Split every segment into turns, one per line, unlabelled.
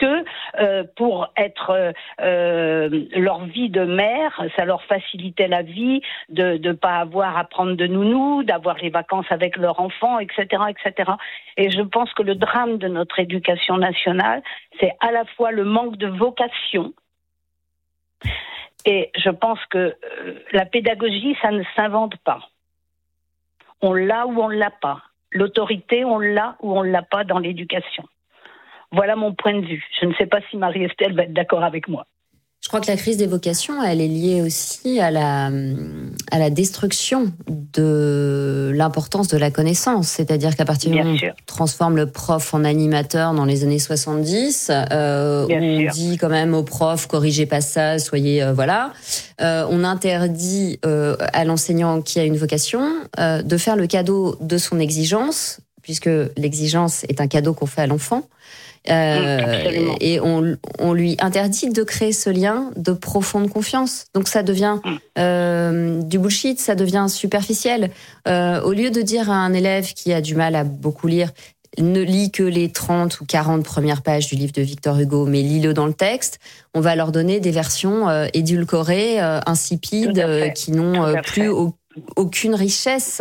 que pour être leur vie de mère, ça leur facilitait la vie de pas avoir à prendre de nounou, d'avoir les vacances avec leur enfant, etc., etc. Et je pense que le drame de notre éducation nationale, c'est à la fois le manque de vocation. Et je pense que la pédagogie, ça ne s'invente pas. On l'a ou on ne l'a pas. L'autorité, on l'a ou on ne l'a pas dans l'éducation. Voilà mon point de vue. Je ne sais pas si Marie-Estelle va être d'accord avec moi.
Je crois que la crise des vocations, elle est liée aussi à la destruction de l'importance de la connaissance. C'est-à-dire qu'à partir du moment où on transforme le prof en animateur dans les années 70, on dit quand même au prof, corrigez pas ça, soyez... on interdit à l'enseignant qui a une vocation de faire le cadeau de son exigence, puisque l'exigence est un cadeau qu'on fait à l'enfant. Et on lui interdit de créer ce lien de profonde confiance. Donc ça devient du bullshit, ça devient superficiel. Au lieu de dire à un élève qui a du mal à beaucoup lire, ne lis que les 30 ou 40 premières pages du livre de Victor Hugo, mais lis-le dans le texte, on va leur donner des versions édulcorées, insipides, qui n'ont plus aucune richesse.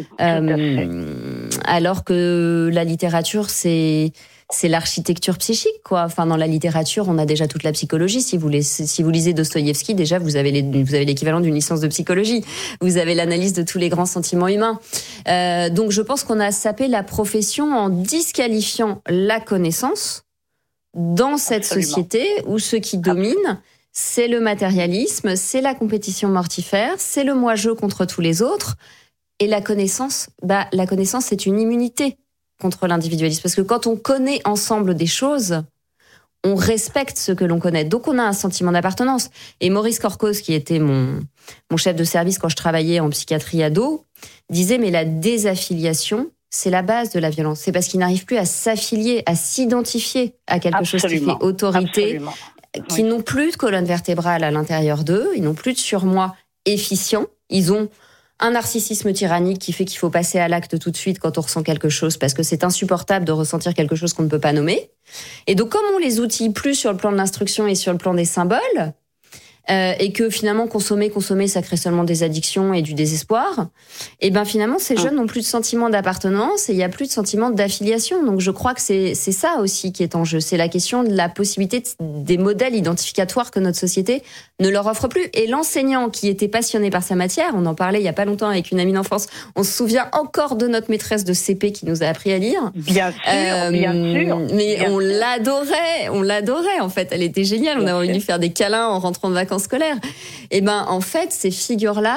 Alors que la littérature, c'est l'architecture psychique, quoi. Enfin, dans la littérature, on a déjà toute la psychologie. Si vous lisez Dostoïevski, déjà, vous avez l'équivalent d'une licence de psychologie. Vous avez l'analyse de tous les grands sentiments humains. Donc, je pense qu'on a sapé la profession en disqualifiant la connaissance dans cette société où ce qui domine, c'est le matérialisme, c'est la compétition mortifère, c'est le moi-je contre tous les autres. Et la connaissance, c'est une immunité contre l'individualisme. Parce que quand on connaît ensemble des choses, on respecte ce que l'on connaît. Donc on a un sentiment d'appartenance. Et Maurice Corcos, qui était mon chef de service quand je travaillais en psychiatrie ado, disait, mais la désaffiliation, c'est la base de la violence. C'est parce qu'ils n'arrivent plus à s'affilier, à s'identifier à quelque chose qui fait autorité, qui n'ont plus de colonne vertébrale à l'intérieur d'eux, ils n'ont plus de surmoi efficient, ils ont un narcissisme tyrannique qui fait qu'il faut passer à l'acte tout de suite quand on ressent quelque chose, parce que c'est insupportable de ressentir quelque chose qu'on ne peut pas nommer. Et donc, comme on les outille plus sur le plan de l'instruction et sur le plan des symboles, et que finalement consommer, ça crée seulement des addictions et du désespoir, et ben finalement ces jeunes n'ont plus de sentiment d'appartenance et il y a plus de sentiment d'affiliation. Donc je crois que c'est ça aussi qui est en jeu, c'est la question de la possibilité des modèles identificatoires que notre société ne leur offre plus. Et l'enseignant qui était passionné par sa matière, on en parlait il y a pas longtemps avec une amie d'enfance, on se souvient encore de notre maîtresse de CP qui nous a appris à lire.
Bien sûr.
Mais on l'adorait en fait, elle était géniale, on a voulu faire des câlins en rentrant de vacances scolaires. Et ben en fait ces figures-là,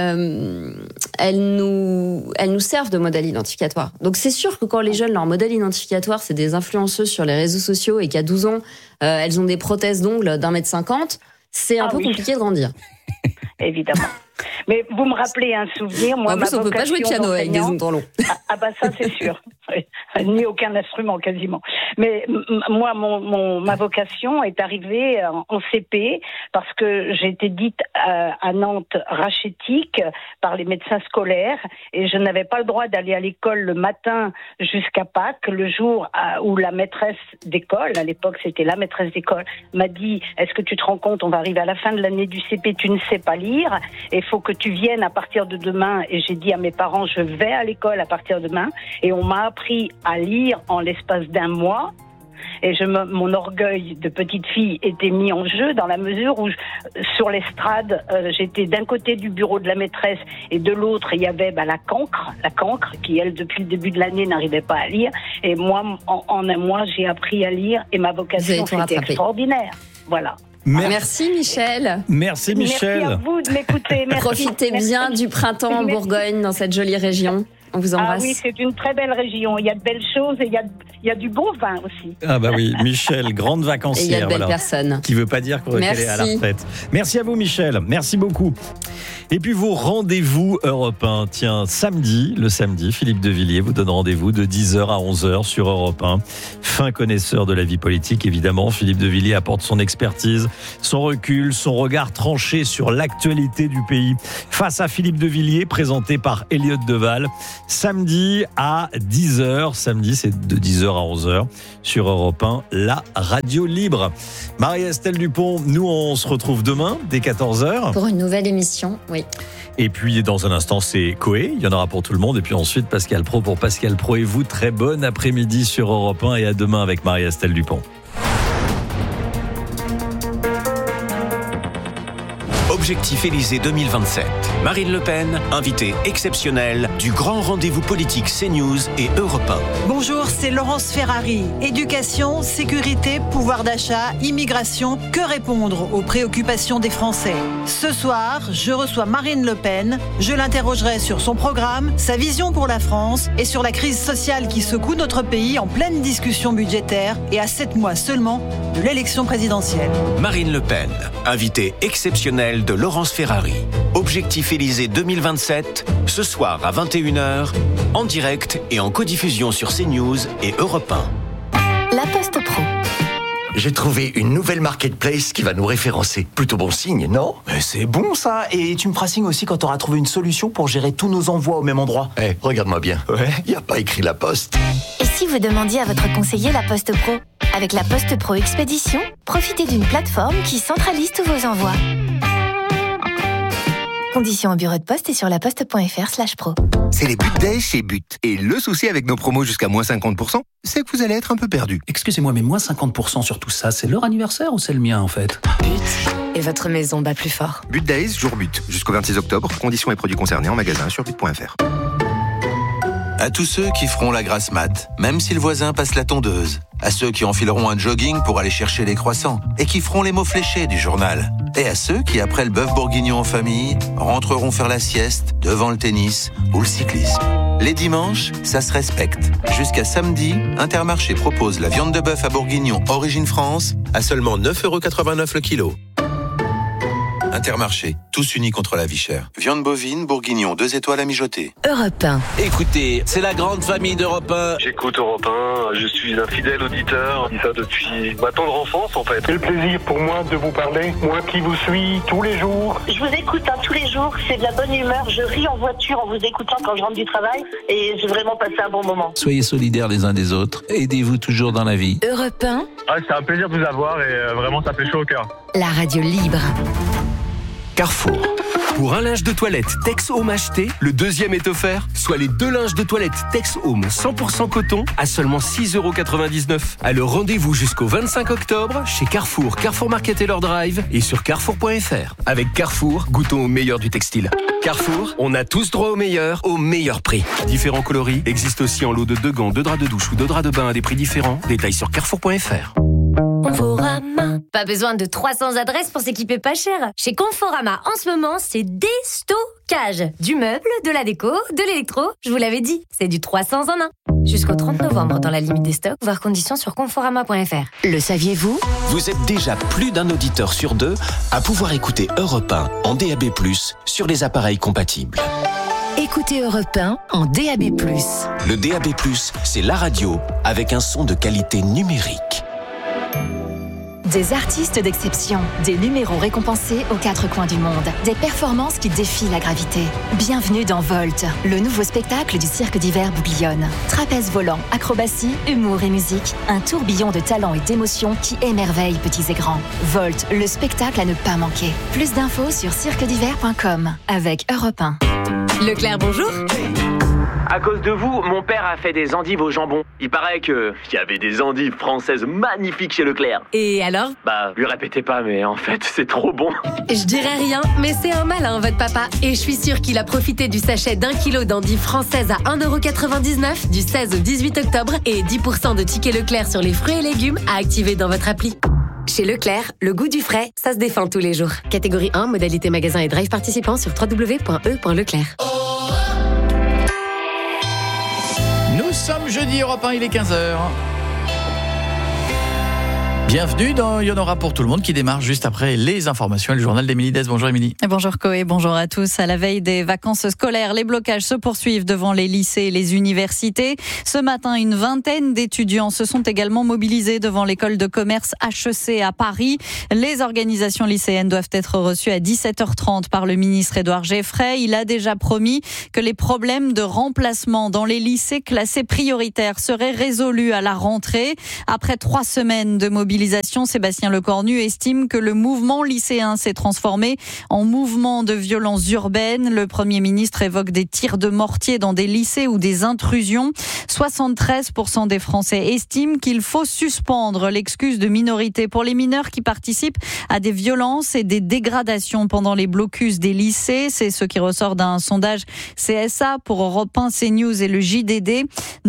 elles nous servent de modèle identificatoire. Donc c'est sûr que quand les jeunes, leur modèle identificatoire, c'est des influenceuses sur les réseaux sociaux et qu'à 12 ans, elles ont des prothèses d'ongles d'1m50, c'est un peu compliqué de grandir.
Évidemment. Mais vous me rappelez un souvenir. Moi,
en plus, on ne peut pas jouer de piano avec des ongles longs.
Ça c'est sûr. Ni aucun instrument quasiment. Mais moi, ma vocation est arrivée en CP parce que j'ai été dite à Nantes rachétique par les médecins scolaires et je n'avais pas le droit d'aller à l'école le matin jusqu'à Pâques, le jour où la maîtresse d'école, à l'époque c'était la maîtresse d'école, m'a dit « Est-ce que tu te rends compte, on va arriver à la fin de l'année du CP, tu ne sais pas lire et il faut que tu viennes à partir de demain. » Et j'ai dit à mes parents « Je vais à l'école à partir de demain. » Et on m'a appris à lire en l'espace d'un mois. Et mon orgueil de petite fille était mis en jeu dans la mesure où sur l'estrade, j'étais d'un côté du bureau de la maîtresse et de l'autre, il y avait la cancre qui, elle, depuis le début de l'année, n'arrivait pas à lire. Et moi, en un mois, j'ai appris à lire et ma vocation, c'était extraordinaire. Voilà.
Merci Michel.
Merci Michel.
Merci à vous de m'écouter.
Profitez bien du printemps en Bourgogne, dans cette jolie région. On vous embrasse.
Ah oui, c'est une très belle région. Il y a de belles choses et il y a du bon vin aussi.
Ah bah oui, Michel, grande vacancière.
Et il y a de belles personnes.
Qui ne veut pas dire qu'elle est à la retraite. Merci à vous Michel, merci beaucoup. Et puis vos rendez-vous Europe 1. Tiens, le samedi, Philippe de Villiers vous donne rendez-vous de 10h à 11h sur Europe 1. Fin connaisseur de la vie politique, évidemment. Philippe de Villiers apporte son expertise, son recul, son regard tranché sur l'actualité du pays. Face à Philippe de Villiers, présenté par Elliott Deval, samedi à 10h. Samedi, c'est de 10h à 11h sur Europe 1, la radio libre. Marie-Estelle Dupont, nous on se retrouve demain dès 14h.
Pour une nouvelle émission, oui.
Et puis dans un instant, c'est Coé, il y en aura pour tout le monde. Et puis ensuite, Pascal Praud pour Pascal Praud et vous. Très bon après-midi sur Europe 1 et à demain avec Marie-Estelle Dupont.
Objectif Élysée 2027. Marine Le Pen, invitée exceptionnelle du grand rendez-vous politique CNews et Europe 1.
Bonjour, c'est Laurence Ferrari. Éducation, sécurité, pouvoir d'achat, immigration, que répondre aux préoccupations des Français? Ce soir, je reçois Marine Le Pen. Je l'interrogerai sur son programme, sa vision pour la France et sur la crise sociale qui secoue notre pays en pleine discussion budgétaire et à 7 mois seulement de l'élection présidentielle.
Marine Le Pen, invitée exceptionnelle de Laurence Ferrari. Objectif Élysée 2027, ce soir à 21h, en direct et en codiffusion sur CNews et Europe 1.
La Poste Pro.
J'ai trouvé une nouvelle marketplace qui va nous référencer. Plutôt bon signe, non?
Mais c'est bon ça. Et tu me feras signe aussi quand tu auras trouvé une solution pour gérer tous nos envois au même endroit.
Regarde-moi bien.
Ouais.
Y a pas écrit La Poste.
Et si vous demandiez à votre conseiller La Poste Pro? Avec La Poste Pro Expédition, profitez d'une plateforme qui centralise tous vos envois. Conditions au bureau de poste et sur laposte.fr/pro.
C'est les But Days chez But. Et le souci avec nos promos jusqu'à moins 50%, c'est que vous allez être un peu perdu.
Excusez-moi, mais moins 50% sur tout ça, c'est leur anniversaire ou c'est le mien en fait?
But. Et votre maison bat plus fort.
But Days, jour but. Jusqu'au 26 octobre. Conditions et produits concernés en magasin sur but.fr.
À tous ceux qui feront la grasse mat, même si le voisin passe la tondeuse. À ceux qui enfileront un jogging pour aller chercher les croissants et qui feront les mots fléchés du journal. Et à ceux qui, après le bœuf bourguignon en famille, rentreront faire la sieste devant le tennis ou le cyclisme. Les dimanches, ça se respecte. Jusqu'à samedi, Intermarché propose la viande de bœuf à bourguignon Origine France à seulement 9,89€ le kilo. Intermarché, tous unis contre la vie chère. Viande bovine, bourguignon, 2 étoiles à mijoter.
Europe 1.
Écoutez, c'est la grande famille d'Europe 1.
J'écoute Europe 1, je suis un fidèle auditeur. Je dis ça depuis ma tendre enfance en fait.
Quel plaisir pour moi de vous parler, moi qui vous suis tous les jours.
Je vous écoute tous les jours, c'est de la bonne humeur. Je ris en voiture en vous écoutant quand je rentre du travail et j'ai vraiment passé un bon moment.
Soyez solidaires les uns des autres, aidez-vous toujours dans la vie.
Europe 1.
C'est un plaisir de vous avoir et vraiment ça fait chaud au cœur.
La radio libre.
Carrefour.
Pour un linge de toilette Tex Home acheté, le deuxième est offert, soit les 2 linges de toilette Tex Home 100% coton à seulement 6,99€. Alors rendez-vous jusqu'au 25 octobre chez Carrefour, Carrefour Market et leur drive et sur carrefour.fr. Avec Carrefour, goûtons au meilleur du textile. Carrefour, on a tous droit au meilleur prix. Différents coloris existent aussi en lot de 2 gants, 2 draps de douche ou 2 draps de bain à des prix différents. Détails sur carrefour.fr.
Conforama. Pas besoin de 300 adresses pour s'équiper pas cher. Chez Conforama, en ce moment, c'est déstockage. Du meuble, de la déco, de l'électro. Je vous l'avais dit, c'est du 300 en 1. Jusqu'au 30 novembre dans la limite des stocks, voir conditions sur conforama.fr. Le saviez-vous?
Vous êtes déjà plus d'un auditeur sur 2 à pouvoir écouter Europe 1 en DAB+, sur les appareils compatibles.
Écoutez Europe 1 en DAB+.
Le DAB+, c'est la radio avec un son de qualité numérique.
Des artistes d'exception, des numéros récompensés aux 4 coins du monde, des performances qui défient la gravité. Bienvenue dans Volt, le nouveau spectacle du cirque d'hiver Bouglione. Trapèze volant, acrobatie, humour et musique, un tourbillon de talent et d'émotions qui émerveille petits et grands. Volt, le spectacle à ne pas manquer. Plus d'infos sur cirquediver.com avec Europe 1.
Leclerc, bonjour.
À cause de vous, mon père a fait des endives au jambon. Il paraît qu'il y avait des endives françaises magnifiques chez Leclerc.
Et alors ?
Lui répétez pas, mais en fait, c'est trop bon.
Je dirais rien, mais c'est un malin, votre papa. Et je suis sûre qu'il a profité du sachet d'1 kilo d'endives françaises à 1,99€ du 16 au 18 octobre et 10% de tickets Leclerc sur les fruits et légumes à activer dans votre appli. Chez Leclerc, le goût du frais, ça se défend tous les jours. Catégorie 1, modalité magasin et drive participant sur www.e.leclerc.
Nous sommes jeudi, Europe 1, il est 15h.
Bienvenue dans Il y en aura pour tout le monde qui démarre juste après les informations et le journal d'Émilie Dez. Bonjour Émilie.
Et bonjour Coé, bonjour à tous. À la veille des vacances scolaires, les blocages se poursuivent devant les lycées et les universités. Ce matin, une vingtaine d'étudiants se sont également mobilisés devant l'école de commerce HEC à Paris. Les organisations lycéennes doivent être reçues à 17h30 par le ministre Édouard Geffray. Il a déjà promis que les problèmes de remplacement dans les lycées classés prioritaires seraient résolus à la rentrée. Après 3 semaines de mobilisation, Sébastien Lecornu estime que le mouvement lycéen s'est transformé en mouvement de violence urbaine. Le Premier ministre évoque des tirs de mortier dans des lycées ou des intrusions. 73% des Français estiment qu'il faut suspendre l'excuse de minorité pour les mineurs qui participent à des violences et des dégradations pendant les blocus des lycées. C'est ce qui ressort d'un sondage CSA pour Europe 1, CNews et le JDD.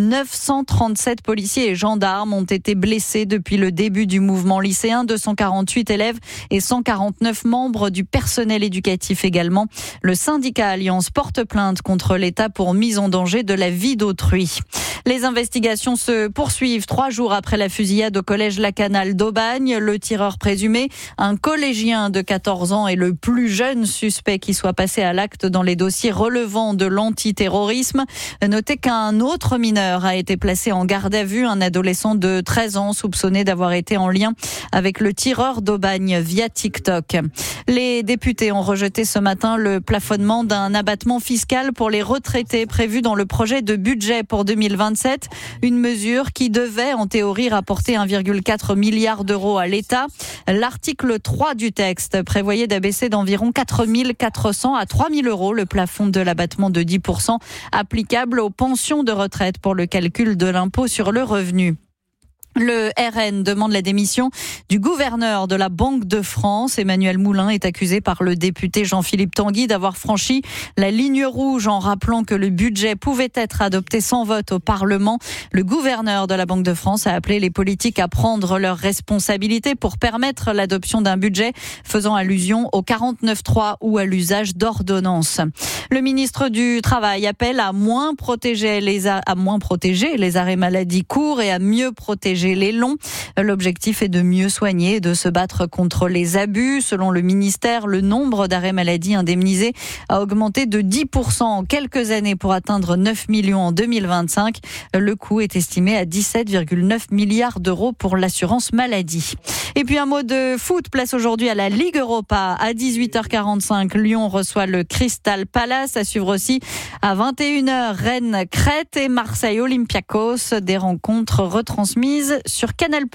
937 policiers et gendarmes ont été blessés depuis le début du mouvement lycéen, 248 élèves et 149 membres du personnel éducatif également. Le syndicat Alliance porte plainte contre l'État pour mise en danger de la vie d'autrui. Les investigations se poursuivent 3 jours après la fusillade au collège Lacanal d'Aubagne. Le tireur présumé, un collégien de 14 ans, est le plus jeune suspect qui soit passé à l'acte dans les dossiers relevant de l'antiterrorisme. Notez qu'un autre mineur a été placé en garde à vue, un adolescent de 13 ans soupçonné d'avoir été en lien avec le tireur d'Aubagne via TikTok. Les députés ont rejeté ce matin le plafonnement d'un abattement fiscal pour les retraités prévu dans le projet de budget pour 2027. Une mesure qui devait en théorie rapporter 1,4 milliard d'euros à l'État. L'article 3 du texte prévoyait d'abaisser d'environ 4 400 à 3 000 euros le plafond de l'abattement de 10% applicable aux pensions de retraite pour le calcul de l'impôt sur le revenu. Le RN demande la démission du gouverneur de la Banque de France. Emmanuel Moulin est accusé par le député Jean-Philippe Tanguy d'avoir franchi la ligne rouge en rappelant que le budget pouvait être adopté sans vote au Parlement. Le gouverneur de la Banque de France a appelé les politiques à prendre leurs responsabilités pour permettre l'adoption d'un budget faisant allusion au 49.3 ou à l'usage d'ordonnances. Le ministre du Travail appelle à moins protéger les arrêts maladie courts et à mieux protéger les longs. L'objectif est de mieux soigner et de se battre contre les abus. Selon le ministère, le nombre d'arrêts maladie indemnisés a augmenté de 10% en quelques années pour atteindre 9 millions en 2025. Le coût est estimé à 17,9 milliards d'euros pour l'assurance maladie. Et puis un mot de foot, place aujourd'hui à la Ligue Europa à 18h45. Lyon reçoit le Crystal Palace. À suivre aussi à 21h Rennes-Crète et Marseille-Olympiakos. Des rencontres retransmises sur Canal+.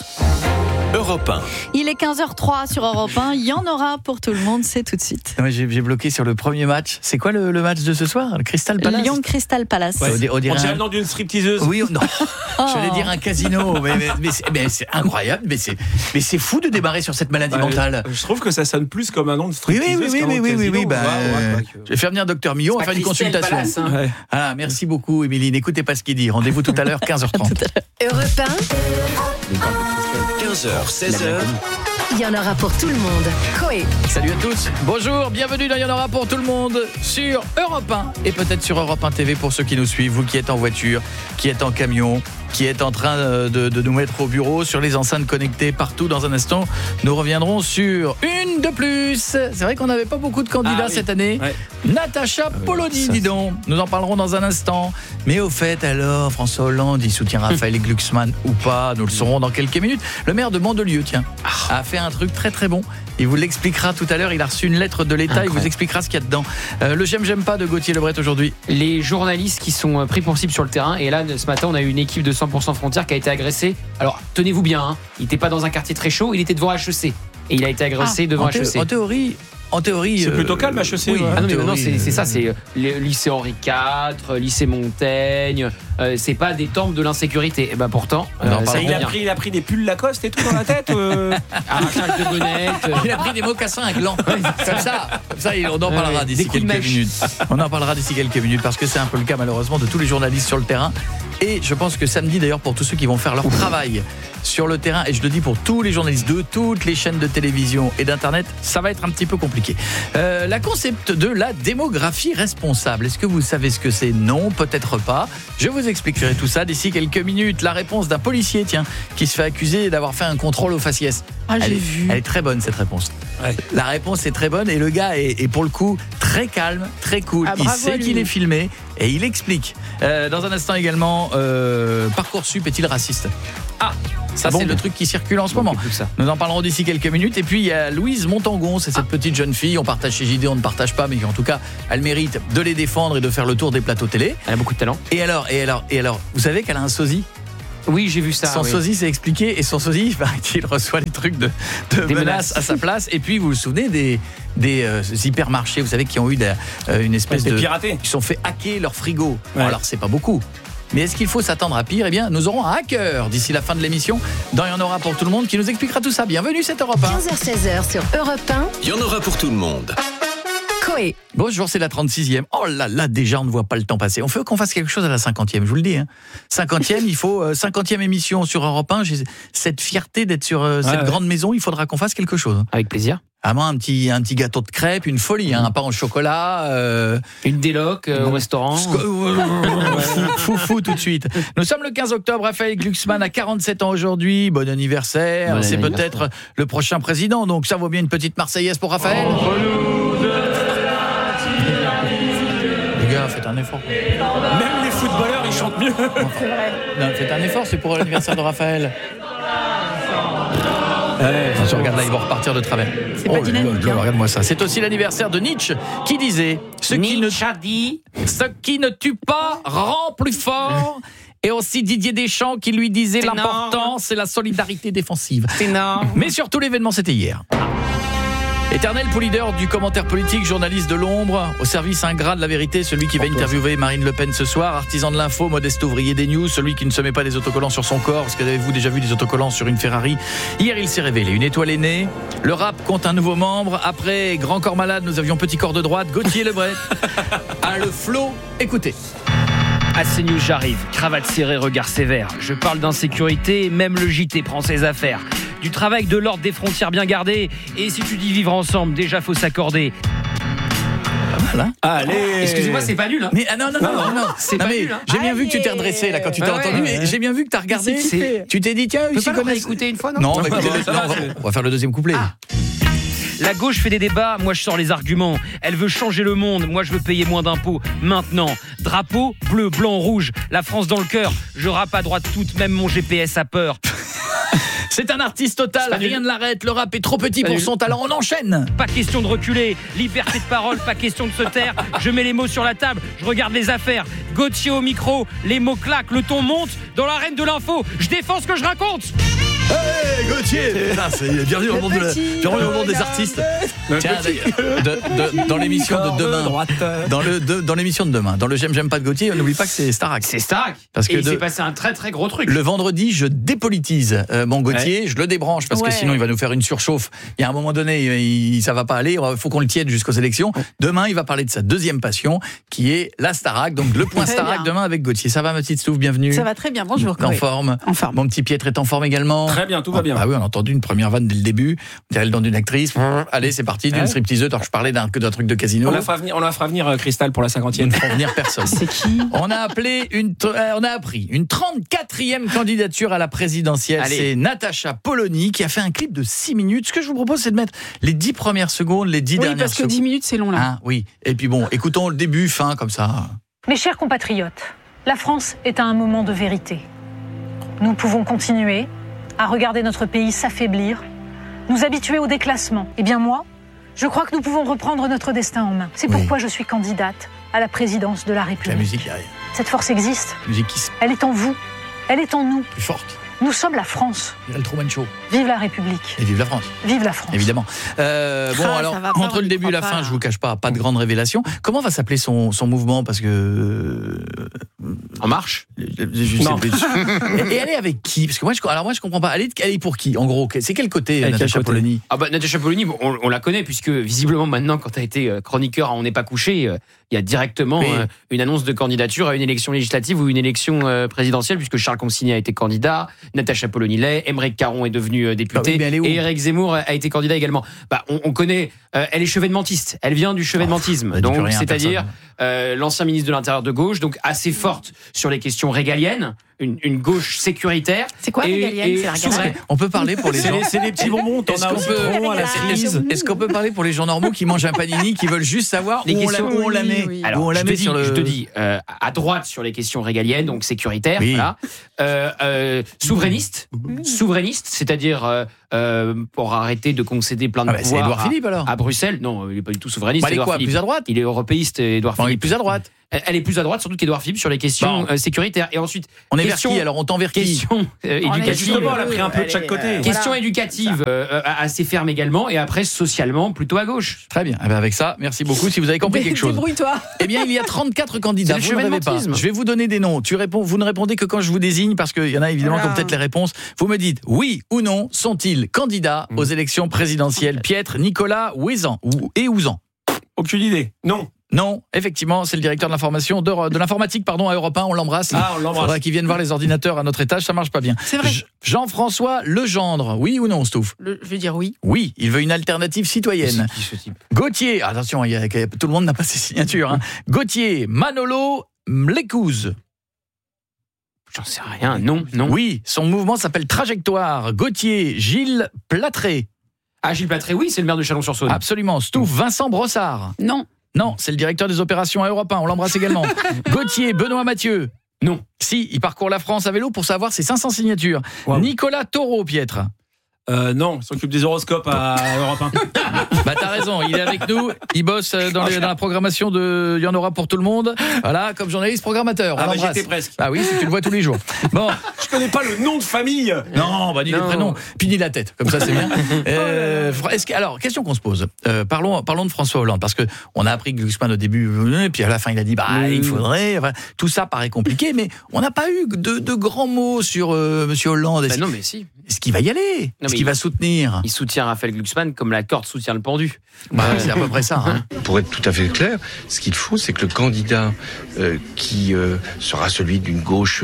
Europe 1.
Il est 15h03 sur Europe 1. Il y en aura pour tout le monde, c'est tout de suite.
J'ai bloqué sur le premier match. C'est quoi le match de ce soir? Le Crystal Palace?
Lyon Crystal Palace.
Ouais,
On dirait le nom d'une stripteaseuse.
Oui, non. J'allais dire un casino, mais c'est incroyable. Mais c'est fou de démarrer sur cette maladie mentale.
Je trouve que ça sonne plus comme un nom de stripteaseuse.
Oui. Je vais faire venir Dr Millon, on va faire une consultation.
Palace, hein. Ouais.
Voilà, merci beaucoup, Émilie. N'écoutez pas ce qu'il dit. Rendez-vous tout à l'heure, 15h30.
Europe
15h, 16h.
1, il y en aura pour tout le monde. Coé.
Salut à tous. Bonjour, bienvenue dans Il y en aura pour tout le monde sur Europe 1 et peut-être sur Europe 1 TV pour ceux qui nous suivent, vous qui êtes en voiture, qui êtes en camion, qui êtes en train de nous mettre au bureau, sur les enceintes connectées partout. Dans un instant, nous reviendrons sur une de plus. C'est vrai qu'on n'avait pas beaucoup de candidats cette année. Ouais. Natacha Polony, dis donc. Nous en parlerons dans un instant. Mais au fait, alors, François Hollande, il soutient Raphaël Glucksmann ou pas? Nous le saurons dans quelques minutes. Le maire de Mandelieu, tiens, a fait un truc très très bon. Il vous l'expliquera tout à l'heure. Il a reçu une lettre de l'État. Il vous expliquera ce qu'il y a dedans. Le j'aime pas de Gauthier Lebret aujourd'hui.
Les journalistes qui sont pris pour cible sur le terrain. Et là, ce matin, on a eu une équipe de 100% Frontières qui a été agressée. Alors, tenez-vous bien, hein, il n'était pas dans un quartier très chaud. Il était devant HEC. Et il a été agressé devant HEC.
En théorie,
c'est plutôt calme HEC.
Oui, non, mais maintenant c'est ça, c'est le lycée Henri IV, lycée Montaigne. C'est pas des temples de l'insécurité. Et ben pourtant,
il a pris des pulls Lacoste et tout dans la tête.
Arrachage de bonnette.
Il a pris des mocassins à gland. Comme ça, on en parlera d'ici quelques minutes. On en parlera d'ici quelques minutes parce que c'est un peu le cas malheureusement de tous les journalistes sur le terrain Et je pense que samedi, d'ailleurs, pour tous ceux qui vont faire leur travail sur le terrain, et je le dis pour tous les journalistes de toutes les chaînes de télévision et d'internet, ça va être un petit peu compliqué. La concept de la démographie responsable, est-ce que vous savez ce que c'est? Non, peut-être pas. Je vous expliquerai tout ça d'ici quelques minutes. La réponse d'un policier, tiens, qui se fait accuser d'avoir fait un contrôle au faciès.
Ah, j'ai vu.
Elle est très bonne, cette réponse. Ouais. La réponse est très bonne et le gars est pour le coup très calme, très cool. Il sait qu'il est filmé et il explique. Dans un instant également, Parcoursup est-il raciste? Ça c'est le truc qui circule en ce moment. Nous en parlerons d'ici quelques minutes. Et puis il y a Louise Montangon, c'est cette petite jeune fille. On partage chez JD, on ne partage pas, mais en tout cas, elle mérite de les défendre et de faire le tour des plateaux télé.
Elle a beaucoup de talent.
Et alors, vous savez qu'elle a un sosie?
Oui, j'ai vu ça.
Son sosie, c'est expliqué, et son sosie, il reçoit des trucs de menaces à sa place. Et puis, vous vous souvenez des hypermarchés, vous savez, qui ont eu une espèce de
piratés.
Ils se sont fait hacker leur frigo. Ouais. Alors, c'est pas beaucoup. Mais est-ce qu'il faut s'attendre à pire? Eh bien, nous aurons un hacker d'ici la fin de l'émission. Il y en aura pour tout le monde qui nous expliquera tout ça. Bienvenue, c'est Europe 1.
15h-16h sur Europe 1.
Il y en aura pour tout le monde.
Coé.
Bonjour, c'est la 36e. Oh là là, déjà, on ne voit pas le temps passer. On fait qu'on fasse quelque chose à la 50e, je vous le dis. 50e, il faut 50e émission sur Europe 1. J'ai cette fierté d'être sur cette grande maison. Il faudra qu'on fasse quelque chose.
Avec plaisir.
Vraiment un petit gâteau de crêpes, une folie, un pain au chocolat,
une déloc au restaurant.
Fou tout de suite. Nous sommes le 15 octobre, Raphaël Glucksmann a 47 ans aujourd'hui, bon anniversaire, c'est peut-être le prochain président, donc ça vaut bien une petite Marseillaise pour Raphaël. Les gars, faites un effort.
Même les footballeurs, ils chantent mieux.
C'est vrai. Non, faites un effort, c'est pour l'anniversaire de Raphaël. Je regarde là, ils vont repartir de travers.
C'est pas dynamique.
Regarde-moi ça. C'est aussi l'anniversaire de Nietzsche qui disait ce qui ne tue pas rend plus fort. Et aussi Didier Deschamps qui lui disait l'important, c'est la solidarité défensive.
C'est énorme.
Mais surtout l'événement, c'était hier. Éternel pour leader du commentaire politique, journaliste de l'ombre, au service ingrat de la vérité, celui qui va interviewer Marine Le Pen ce soir, artisan de l'info, modeste ouvrier des news, celui qui ne se met pas des autocollants sur son corps, parce que avez-vous déjà vu des autocollants sur une Ferrari? Hier, il s'est révélé, une étoile est née, le rap compte un nouveau membre, après Grand Corps Malade, nous avions Petit Corps de droite, Gauthier Lebret, le flow, écoutez.
À CNews, j'arrive, cravate serrée, regard sévère. Je parle d'insécurité, même le JT prend ses affaires. Du travail de l'ordre, des frontières bien gardées. Et si tu dis vivre ensemble, déjà faut s'accorder.
Pas mal, hein?
Allez. Excusez-moi, c'est pas nul, hein?
Mais non.
C'est pas nul, hein?
J'ai bien vu que tu t'es redressé là quand tu t'es entendu. Mais j'ai bien vu que t'as regardé. Tu t'es dit tiens, ici connaît.
Écouter une fois, non?
Non, on va faire le deuxième couplet.
La gauche fait des débats, moi je sors les arguments. Elle veut changer le monde, moi je veux payer moins d'impôts. Maintenant, drapeau, bleu, blanc, rouge, la France dans le cœur. Je rappe à droite toute, même mon GPS a peur.
C'est un artiste total, rien ne l'arrête, le rap est trop petit pour son talent, on enchaîne.
Pas question de reculer, liberté de parole, pas question de se taire. Je mets les mots sur la table, je regarde les affaires. Gauthier au micro, les mots claquent, le ton monte. Dans l'arène de l'info, je défends ce que je raconte.
Hey Gauthier, bienvenue au monde des artistes. Tiens, dans l'émission de demain, dans l'émission de demain, dans le j'aime pas de Gauthier, on n'oublie pas que c'est Starac.
C'est Starac. Parce que il s'est passé un très très gros truc.
Le vendredi, je dépolitise mon Gauthier, je le débranche parce que sinon il va nous faire une surchauffe. Il y a un moment donné, ça va pas aller. Il faut qu'on le tienne jusqu'aux élections. Demain, il va parler de sa deuxième passion, qui est la Starac. Donc le point Starac demain avec Gauthier. Ça va, ma petite Stouff, bienvenue.
Ça va très bien. Bonjour.
En forme. Mon petit Piètre est en forme également.
Très bien, tout va bien.
Ah oui, on a entendu une première vanne dès le début. On dirait le nom d'une actrice. Allez, c'est parti, d'une stripteaseuse. Alors, je parlais d'un truc de casino.
On la fera venir Cristal pour la 50e.
On ne fera venir personne.
C'est qui?
On a appris une 34e candidature à la présidentielle.
Allez.
C'est Natacha Polony qui a fait un clip de 6 minutes. Ce que je vous propose, c'est de mettre les 10 premières secondes, les 10 dernières secondes.
Oui, parce que 10 minutes, c'est long là.
Ah, oui. Et puis bon, écoutons le début, fin, comme ça.
Mes chers compatriotes, la France est à un moment de vérité. Nous pouvons continuer à regarder notre pays s'affaiblir, nous habituer au déclassement. Eh bien moi, je crois que nous pouvons reprendre notre destin en main. C'est pourquoi je suis candidate à la présidence de la République.
La musique derrière.
Cette force existe.
La musique qui
Elle est en vous, elle est en nous.
plus forte.
Nous sommes la France.
Le Truman Show.
Vive la République.
Et vive la France.
Vive la France.
Évidemment. Alors, entre le début et la fin, je vous cache pas de grande révélation. Comment va s'appeler son mouvement? Parce que...
En marche.
Je sais plus. Et elle est avec qui? Parce que moi, je comprends pas. Elle est pour qui, en gros? C'est quel côté, Natacha Polony?
Natacha Polony, on la connaît, puisque visiblement, maintenant, quand tu as été chroniqueur à On n'est pas couché, il y a directement une annonce de candidature à une élection législative ou une élection présidentielle, puisque Charles Consigny a été candidat, Natacha Polony l'est, Aymeric Caron est devenu député, et Éric Zemmour a été candidat également. On connaît, elle est chevènementiste, elle vient du chevènementisme, donc c'est-à-dire l'ancien ministre de l'Intérieur de gauche, donc assez forte sur les questions régaliennes, une gauche sécuritaire.
C'est quoi régalienne? C'est la
souveraine. On peut parler pour les gens.
C'est des petits bonbons, t'en as au citron, à la cerise.
Est-ce qu'on peut parler pour les gens normaux qui mangent un panini, qui veulent juste savoir où on la met?
Alors, je te dis, à droite sur les questions régaliennes, donc sécuritaires, voilà. Souverainiste, c'est-à-dire pour arrêter de concéder plein de pouvoirs
Philippe, alors.
À Bruxelles. Non, il n'est pas du tout souverainiste.
Il est quoi, plus à droite?
Il est européiste, Édouard Philippe.
Il est plus à droite.
Elle est plus à droite, surtout qu'Édouard Philippe, sur les questions sécuritaires. Et ensuite,
on est vers qui? Alors, on tend vers qui?
Question éducative.
Justement, elle a pris un peu de chaque côté.
Question éducative assez ferme également, et après, socialement, plutôt à gauche.
Très bien. Avec ça, merci beaucoup. Si vous avez compris quelque chose.
Débrouille-toi.
Eh bien, il y a 34 candidats. Vous ne rêvez pas. Je vais vous donner des noms. Vous ne répondez que quand je vous désigne, parce qu'il y en a évidemment qui ont peut-être les réponses. Vous me dites oui ou non, sont-ils candidats aux élections présidentielles? Piètre, Nicolas Ouzan.
Aucune idée.
Non, effectivement, c'est le directeur de l'information de l'informatique à Europe 1, on l'embrasse.
On l'embrasse.
Faudra qu'il vienne voir les ordinateurs à notre étage, ça marche pas bien.
C'est vrai.
Jean-François Legendre, oui ou non, Stouff?
Je vais dire oui.
Oui, il veut une alternative citoyenne.
C'est qui ce type?
Gauthier, attention, tout le monde n'a pas ses signatures. Hein. Gauthier, Manolo Mlekouz.
J'en sais rien, non.
Oui, son mouvement s'appelle Trajectoire. Gauthier, Gilles Platré.
Ah, Gilles Platré, oui, c'est le maire de Chalon-sur-Saône.
Absolument. Stouff, Vincent Brossard. Non, c'est le directeur des opérations à Europe 1, on l'embrasse également. Gauthier, Benoît Mathieu.
Non.
Si, il parcourt la France à vélo pour savoir ses 500 signatures. Wow. Nicolas Taureau, Pietre.
Non, il s'occupe des horoscopes à Europe 1.
T'as raison, il est avec nous, il bosse dans la programmation de Il y en aura pour tout le monde. Voilà, comme journaliste programmateur.
J'étais presque.
Ah oui, tu le vois tous les jours. Bon,
je connais pas le nom de famille.
Non, dis les prénoms, puis dis la tête, comme ça c'est bien. Alors, question qu'on se pose. Parlons de François Hollande, parce que on a appris que Glucksmann au début, puis à la fin il a dit il faudrait. Tout ça paraît compliqué, mais on n'a pas eu de grands mots sur Monsieur Hollande.
Non, mais si.
Est-ce qu'il va y aller? Est-ce qu'il va soutenir?
Il soutient Raphaël Glucksmann comme la corde soutient le pendu.
C'est à peu près ça. Hein.
Pour être tout à fait clair, ce qu'il faut, c'est que le candidat qui sera celui d'une gauche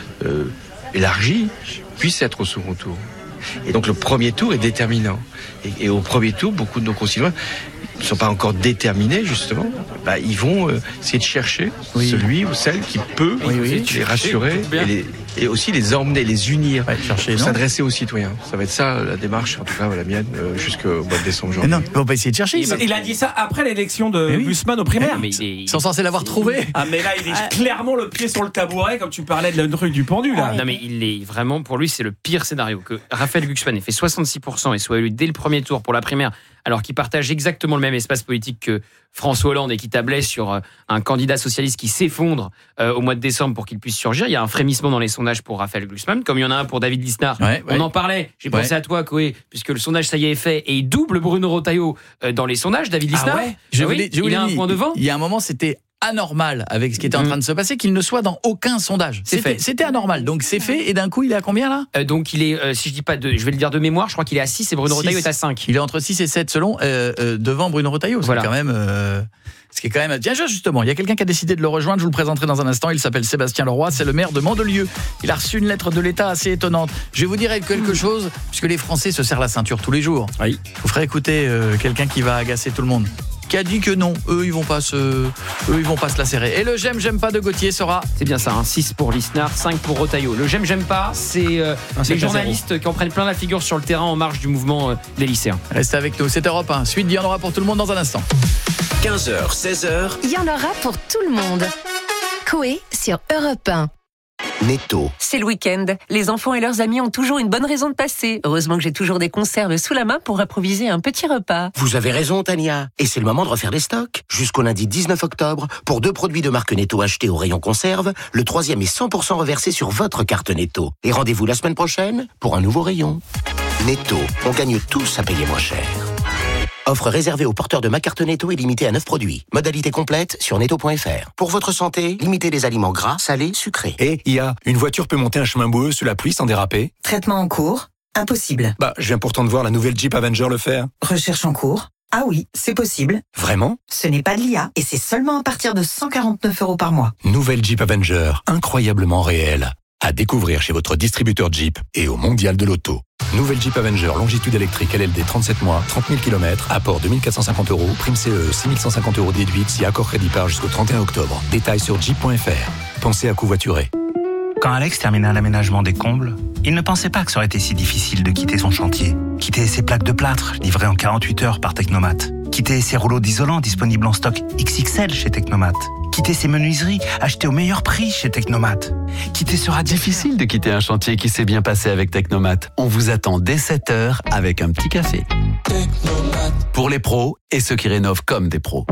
élargie puisse être au second tour. Et donc le premier tour est déterminant. Et au premier tour, beaucoup de nos concitoyens ne sont pas encore déterminés, justement. Ils vont essayer de chercher celui ou celle qui peut les rassurer et aussi les emmener, les unir, s'adresser aux citoyens. Ça va être ça la démarche, en tout cas la mienne, jusqu'au mois de décembre.
Mais non, on va essayer de chercher.
Il a dit ça après l'élection de Glucksmann aux primaires.
Ils sont censés l'avoir trouvé.
Mais là, il est clairement le pied sur le tabouret, comme tu parlais de la truc du pendu. Là.
Non, mais il est vraiment, pour lui, c'est le pire scénario. Que Raphaël Glucksmann ait fait 66% et soit élu dès le premier tour pour la primaire, alors qu'il partage exactement le même espace politique que François Hollande et qui tablait sur un candidat socialiste qui s'effondre au mois de décembre pour qu'il puisse surgir. Il y a un frémissement dans les sondages pour Raphaël Glucksmann, comme il y en a un pour David Lisnard. On en parlait, j'ai pensé à toi, Koé, puisque le sondage, ça y est fait, et il double Bruno Retailleau dans les sondages, David Lisnard. Il a un point devant.
Il y a un moment, c'était anormal avec ce qui était en train de se passer qu'il ne soit dans aucun sondage. C'était anormal. Donc c'est fait, et d'un coup, il est à combien là?
Donc il est, si je dis pas je vais le dire de mémoire, je crois qu'il est à 6 et Bruno Retailleau est à 5.
Il est entre 6 et 7 selon, devant Bruno Retailleau. C'est quand même... Ce qui est quand même... Tiens, justement, il y a quelqu'un qui a décidé de le rejoindre, je vous le présenterai dans un instant, il s'appelle Sébastien Leroy, c'est le maire de Mandelieu. Il a reçu une lettre de l'État assez étonnante. Je vais vous dire quelque chose, puisque les Français se serrent la ceinture tous les jours. Je vous ferai écouter quelqu'un qui va agacer tout le monde, qui a dit que non, eux ils vont pas se la serrer. Et le j'aime pas de Gauthier sera...
C'est bien ça, 6 pour Lisnard, 5 pour Retailleau. Le j'aime pas, c'est les journalistes qui en prennent plein la figure sur le terrain en marge du mouvement des lycéens.
Restez avec nous, c'est Europe 1. Suite, il y en aura pour tout le monde dans un instant.
15h, 16h.
Il y en aura pour tout le monde. Koé sur Europe 1.
Netto.
C'est le week-end. Les enfants et leurs amis ont toujours une bonne raison de passer. Heureusement que j'ai toujours des conserves sous la main pour improviser un petit repas.
Vous avez raison, Tania. Et c'est le moment de refaire des stocks. Jusqu'au lundi 19 octobre, pour 2 produits de marque Netto achetés au rayon conserve, le 3e est 100% reversé sur votre carte Netto. Et rendez-vous la semaine prochaine pour un nouveau rayon. Netto, on gagne tous à payer moins cher. Offre réservée aux porteurs de ma carte Netto et limitée à 9 produits. Modalité complète sur netto.fr. Pour votre santé, limitez les aliments gras, salés, sucrés.
Et une voiture peut monter un chemin boueux sous la pluie sans déraper?
Traitement en cours? Impossible.
Je viens pourtant de voir la nouvelle Jeep Avenger le faire.
Recherche en cours? Ah oui, c'est possible.
Vraiment?
Ce n'est pas de l'IA et c'est seulement à partir de 149 € par mois.
Nouvelle Jeep Avenger, incroyablement réelle. À découvrir chez votre distributeur Jeep et au Mondial de l'Auto. Nouvelle Jeep Avenger, longitude électrique LLD 37 mois, 30 000 km, apport 2 450 €, prime CE 6 150 € déduite si accord crédit par jusqu'au 31 octobre. Détails sur jeep.fr. Pensez à covoiturer.
Quand Alex termina l'aménagement des combles, il ne pensait pas que ça aurait été si difficile de quitter son chantier. Quitter ses plaques de plâtre, livrées en 48 heures par Technomat. Quitter ses rouleaux d'isolant disponibles en stock XXL chez Technomat. Quitter ses menuiseries achetées au meilleur prix chez Technomat. Quitter ce radiateur.
Difficile de quitter un chantier qui s'est bien passé avec Technomat. On vous attend dès 7h avec un petit café. Technomat. Pour les pros et ceux qui rénovent comme des pros.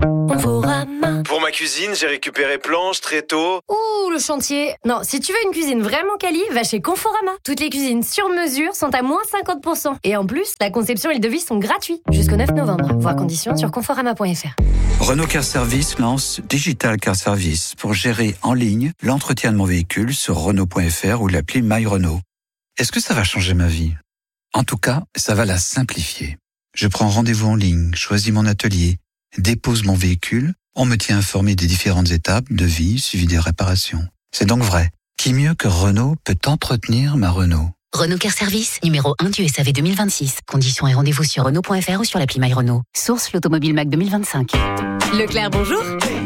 Pour ma cuisine, j'ai récupéré planches, tréteaux.
Ouh, le chantier. Non, si tu veux une cuisine vraiment quali, va chez Conforama. Toutes les cuisines sur mesure sont à moins 50%. Et en plus, la conception et le devis sont gratuits. Jusqu'au 9 novembre. Voir conditions sur conforama.fr.
Renault Car Service lance Digital Car Service pour gérer en ligne l'entretien de mon véhicule sur Renault.fr ou l'appli My Renault. Est-ce que ça va changer ma vie? En tout cas, ça va la simplifier. Je prends rendez-vous en ligne, choisis mon atelier, dépose mon véhicule, on me tient informé des différentes étapes, devis, suivi des réparations. C'est donc vrai. Qui mieux que Renault peut entretenir ma Renault?
Renault Car Service, numéro 1 du SAV 2026. Conditions et rendez-vous sur Renault.fr ou sur l'appli My Renault. Source l'Automobile Mac 2025.
Leclerc, bonjour.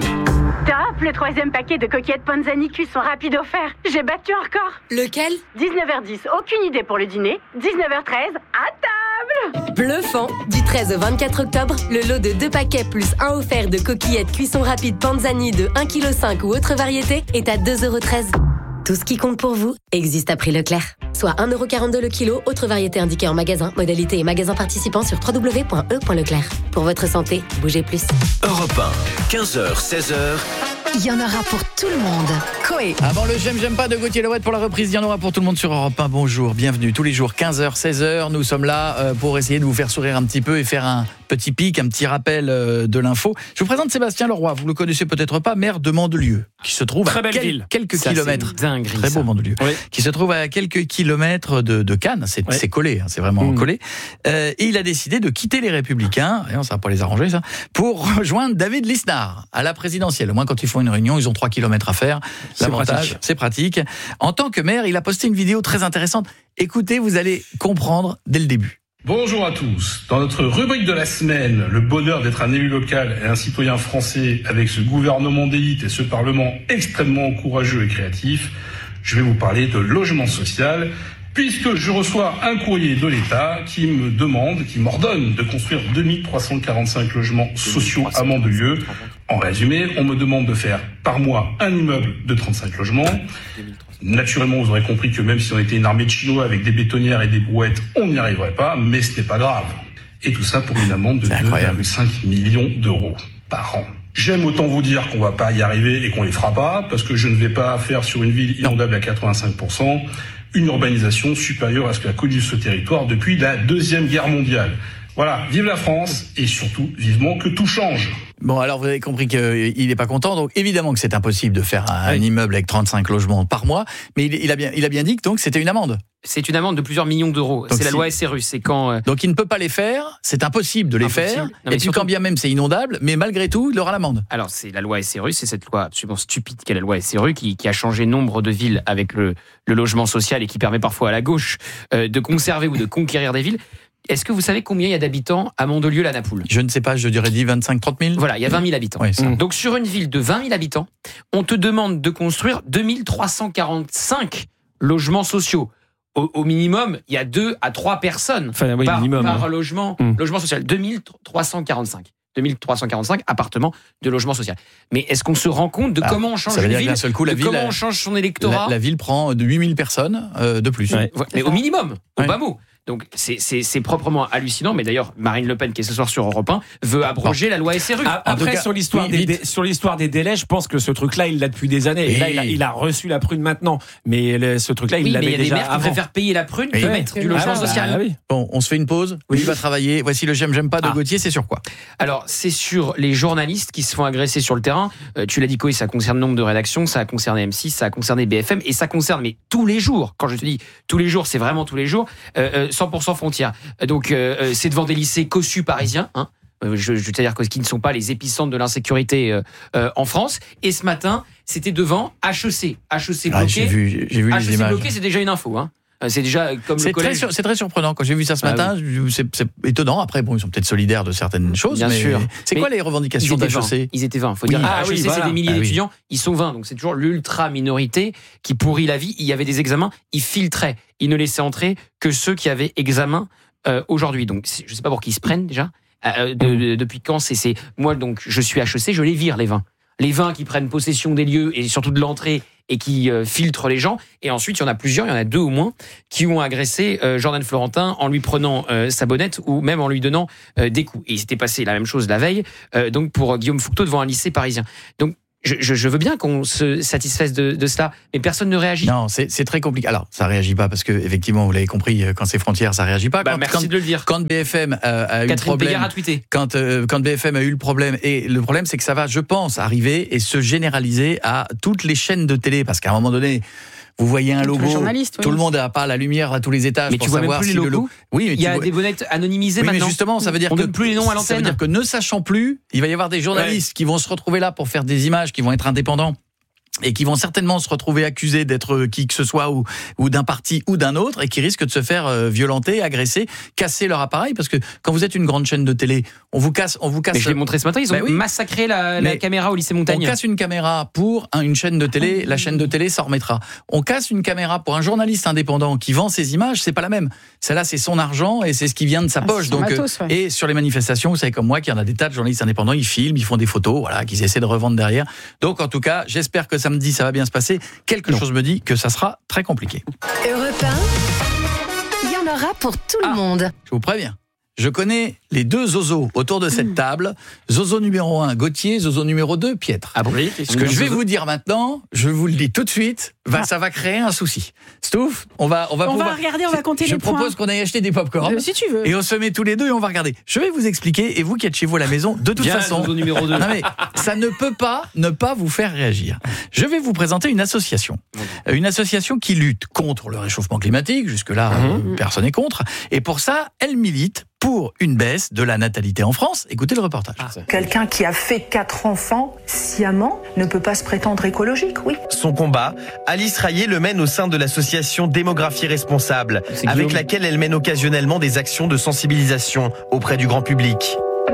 Top, le 3e paquet de coquillettes Panzani cuisson rapide offert. J'ai battu un record.
Lequel?
19h10, aucune idée pour le dîner. 19h13, à table.
Bluffant. Du 13 au 24 octobre, le lot de 2 paquets plus 1 offert de coquillettes cuisson rapide Panzani de 1,5 kg ou autre variété est à 2,13 €. Tout ce qui compte pour vous existe à prix Leclerc. Soit 1,42 € le kilo, autre variété indiquée en magasin. Modalité et magasin participants sur www.e.leclerc. Pour votre santé, bougez plus.
Europe 1, 15h, 16h.
Il y en aura pour tout le monde. Coé.
Avant le j'aime pas de Gauthier Louette pour la reprise, il y en aura pour tout le monde sur Europe 1. Bonjour, bienvenue. Tous les jours, 15h, 16h, nous sommes là pour essayer de vous faire sourire un petit peu et faire un petit pic, un petit rappel de l'info. Je vous présente Sébastien Leroy, vous le connaissez peut-être pas, maire de Mandelieu, qui se trouve à quelques kilomètres. Très beau Mandelieu. Oui. Qui se trouve à quelques kilomètres de Cannes, c'est collé, c'est vraiment collé. Et il a décidé de quitter les Républicains, et ça va pas les arranger ça, pour rejoindre David Lisnard à la présidentielle. Au moins quand ils font une réunion, ils ont 3 kilomètres à faire. L'avantage, c'est pratique. En tant que maire, il a posté une vidéo très intéressante. Écoutez, vous allez comprendre dès le début.
Bonjour à tous. Dans notre rubrique de la semaine, le bonheur d'être un élu local et un citoyen français avec ce gouvernement d'élite et ce parlement extrêmement courageux et créatif, je vais vous parler de logement social, puisque je reçois un courrier de l'État qui me demande, qui m'ordonne de construire 2345 logements sociaux à Mandelieu. En résumé, on me demande de faire par mois un immeuble de 35 logements. Naturellement, vous aurez compris que même si on était une armée de Chinois avec des bétonnières et des brouettes, on n'y arriverait pas, mais ce n'est pas grave. Et tout ça pour une amende de 2,5 millions d'euros par an. J'aime autant vous dire qu'on va pas y arriver et qu'on les fera pas, parce que je ne vais pas faire sur une ville inondable à 85% une urbanisation supérieure à ce qu'a connu ce territoire depuis la Deuxième Guerre mondiale. Voilà, vive la France et surtout, vivement que tout change.
Bon, alors vous avez compris qu'il n'est pas content, donc évidemment que c'est impossible de faire un immeuble avec 35 logements par mois, mais il a bien dit que donc c'était une amende.
C'est une amende de plusieurs millions d'euros. C'est la loi SRU. C'est quand.
Donc il ne peut pas les faire. C'est impossible de les faire. Non, et puis surtout, quand bien même c'est inondable, mais malgré tout, il aura l'amende.
Alors c'est la loi SRU. C'est cette loi absolument stupide qu'est la loi SRU qui a changé nombre de villes avec le logement social et qui permet parfois à la gauche de conserver ou de conquérir des villes. Est-ce que vous savez combien il y a d'habitants à Mandelieu-la-Napoule ?
Je ne sais pas, je dirais 25-30 000.
Voilà, il y a 20 000 habitants.
Oui,
donc sur une ville de 20 000 habitants, on te demande de construire 2345 logements sociaux. Au minimum, il y a 2 à 3 personnes par logement social. 2345. 2345 appartements de logement social. Mais est-ce qu'on se rend compte de comment on change une ville, comment on change son électorat?
La ville prend 8000 personnes de plus.
Ouais. Mais au minimum, au bas mot. Donc c'est proprement hallucinant, mais d'ailleurs Marine Le Pen qui est ce soir sur Europe 1 veut abroger la loi SRU.
Après sur l'histoire des délais, je pense que ce truc-là il l'a depuis des années. Et là il a reçu la prune maintenant, mais ce truc-là il l'avait déjà avant.
Il y a des maires qui préfèrent payer la prune que mettre du logement social.
Bon, on se fait une pause. Lui va travailler. Voici le j'aime pas de Gauthier. C'est sur quoi?
Alors c'est sur les journalistes qui se font agresser sur le terrain. Tu l'as dit Koé, ça concerne nombre de rédactions, ça a concerné M6, ça a concerné BFM et ça concerne mais tous les jours. Quand je te dis tous les jours, c'est vraiment tous les jours. 100% frontière. Donc c'est devant des lycées cossus parisiens, hein. Je veux dire qui ne sont pas les épicentres de l'insécurité en France. Et ce matin, c'était devant HEC. HEC bloqué.
J'ai vu les images.
Bloqué, c'est déjà une info, hein. C'est déjà comme le collège.
C'est très surprenant. Quand j'ai vu ça ce matin, c'est étonnant. Après, bon, ils sont peut-être solidaires de certaines choses.
Bien sûr.
C'est quoi les revendications d'HEC?
Ils étaient 20. Faut dire. HEC, c'est des milliers d'étudiants. Ils sont 20. Donc c'est toujours l'ultra minorité qui pourrit la vie. Il y avait des examens. Ils filtraient. Ils ne laissaient entrer que ceux qui avaient examen aujourd'hui. Donc je sais pas pour qui ils se prennent déjà. Depuis quand c'est moi donc je suis HEC. Je les vire les 20. Les 20 qui prennent possession des lieux et surtout de l'entrée et qui filtrent les gens. Et ensuite, il y en a plusieurs, il y en a 2 au moins, qui ont agressé Jordan Florentin en lui prenant sa bonnette ou même en lui donnant des coups. Et il s'était passé la même chose la veille, donc pour Guillaume Foucault devant un lycée parisien. Donc, je veux bien qu'on se satisfasse de cela, mais personne ne réagit.
Non, c'est très compliqué. Alors, ça réagit pas parce que effectivement, vous l'avez compris, quand c'est frontière, ça réagit pas.
Merci de le dire.
Quand BFM a eu le problème, quand BFM a eu le problème, et le problème, c'est que ça va, je pense, arriver et se généraliser à toutes les chaînes de télé, parce qu'à un moment donné. Vous voyez un logo, tout le monde n'a pas la lumière à tous les étages.
Mais
pour
tu vois
savoir
même plus les logos.
Oui, mais
il y a des bonnettes anonymisées maintenant.
Mais justement, ça veut dire
on donne plus les noms à l'antenne.
Ça veut dire que ne sachant plus, il va y avoir des journalistes qui vont se retrouver là pour faire des images, qui vont être indépendants. Et qui vont certainement se retrouver accusés d'être qui que ce soit ou d'un parti ou d'un autre et qui risquent de se faire violenter, agresser, casser leur appareil parce que quand vous êtes une grande chaîne de télé, on vous casse.
Mais je l'ai montré ce matin, ils ont massacré la caméra au lycée Montaigne.
On casse une caméra pour une chaîne de télé, la chaîne de télé s'en remettra. On casse une caméra pour un journaliste indépendant qui vend ses images, c'est pas la même. Celle-là, c'est son argent et c'est ce qui vient de sa poche. Donc et sur les manifestations, vous savez comme moi qu'il y en a des tas de journalistes indépendants, ils filment, ils font des photos, voilà, qu'ils essaient de revendre derrière. Donc en tout cas, j'espère que samedi ça va bien se passer. Quelque chose me dit que ça sera très compliqué.
Europe 1, il y en aura pour tout le monde.
Je vous préviens. Je connais les 2 zozos autour de cette table. Zozo numéro 1, Gauthier. Zozo numéro 2, Pietre.
Ah bon?
Ce que je vais vous dire maintenant, je vous le dis tout de suite, ça va créer un souci. Stouff, on va
regarder, on va compter les points.
Je propose qu'on aille acheter des pop-corn.
Si tu veux.
Et on se met tous les 2 et on va regarder. Je vais vous expliquer, et vous qui êtes chez vous à la maison, de toute façon.
Zozo numéro 2.
Non mais, ça ne peut pas ne pas vous faire réagir. Je vais vous présenter une association. Une association qui lutte contre le réchauffement climatique. Jusque-là, personne n'est contre. Et pour ça, elle milite pour une baisse de la natalité en France. Écoutez le reportage.
Quelqu'un qui a fait 4 enfants sciemment ne peut pas se prétendre écologique, oui.
Son combat, Alice Raillet le mène au sein de l'association Démographie Responsable, avec laquelle elle mène occasionnellement des actions de sensibilisation auprès du grand public.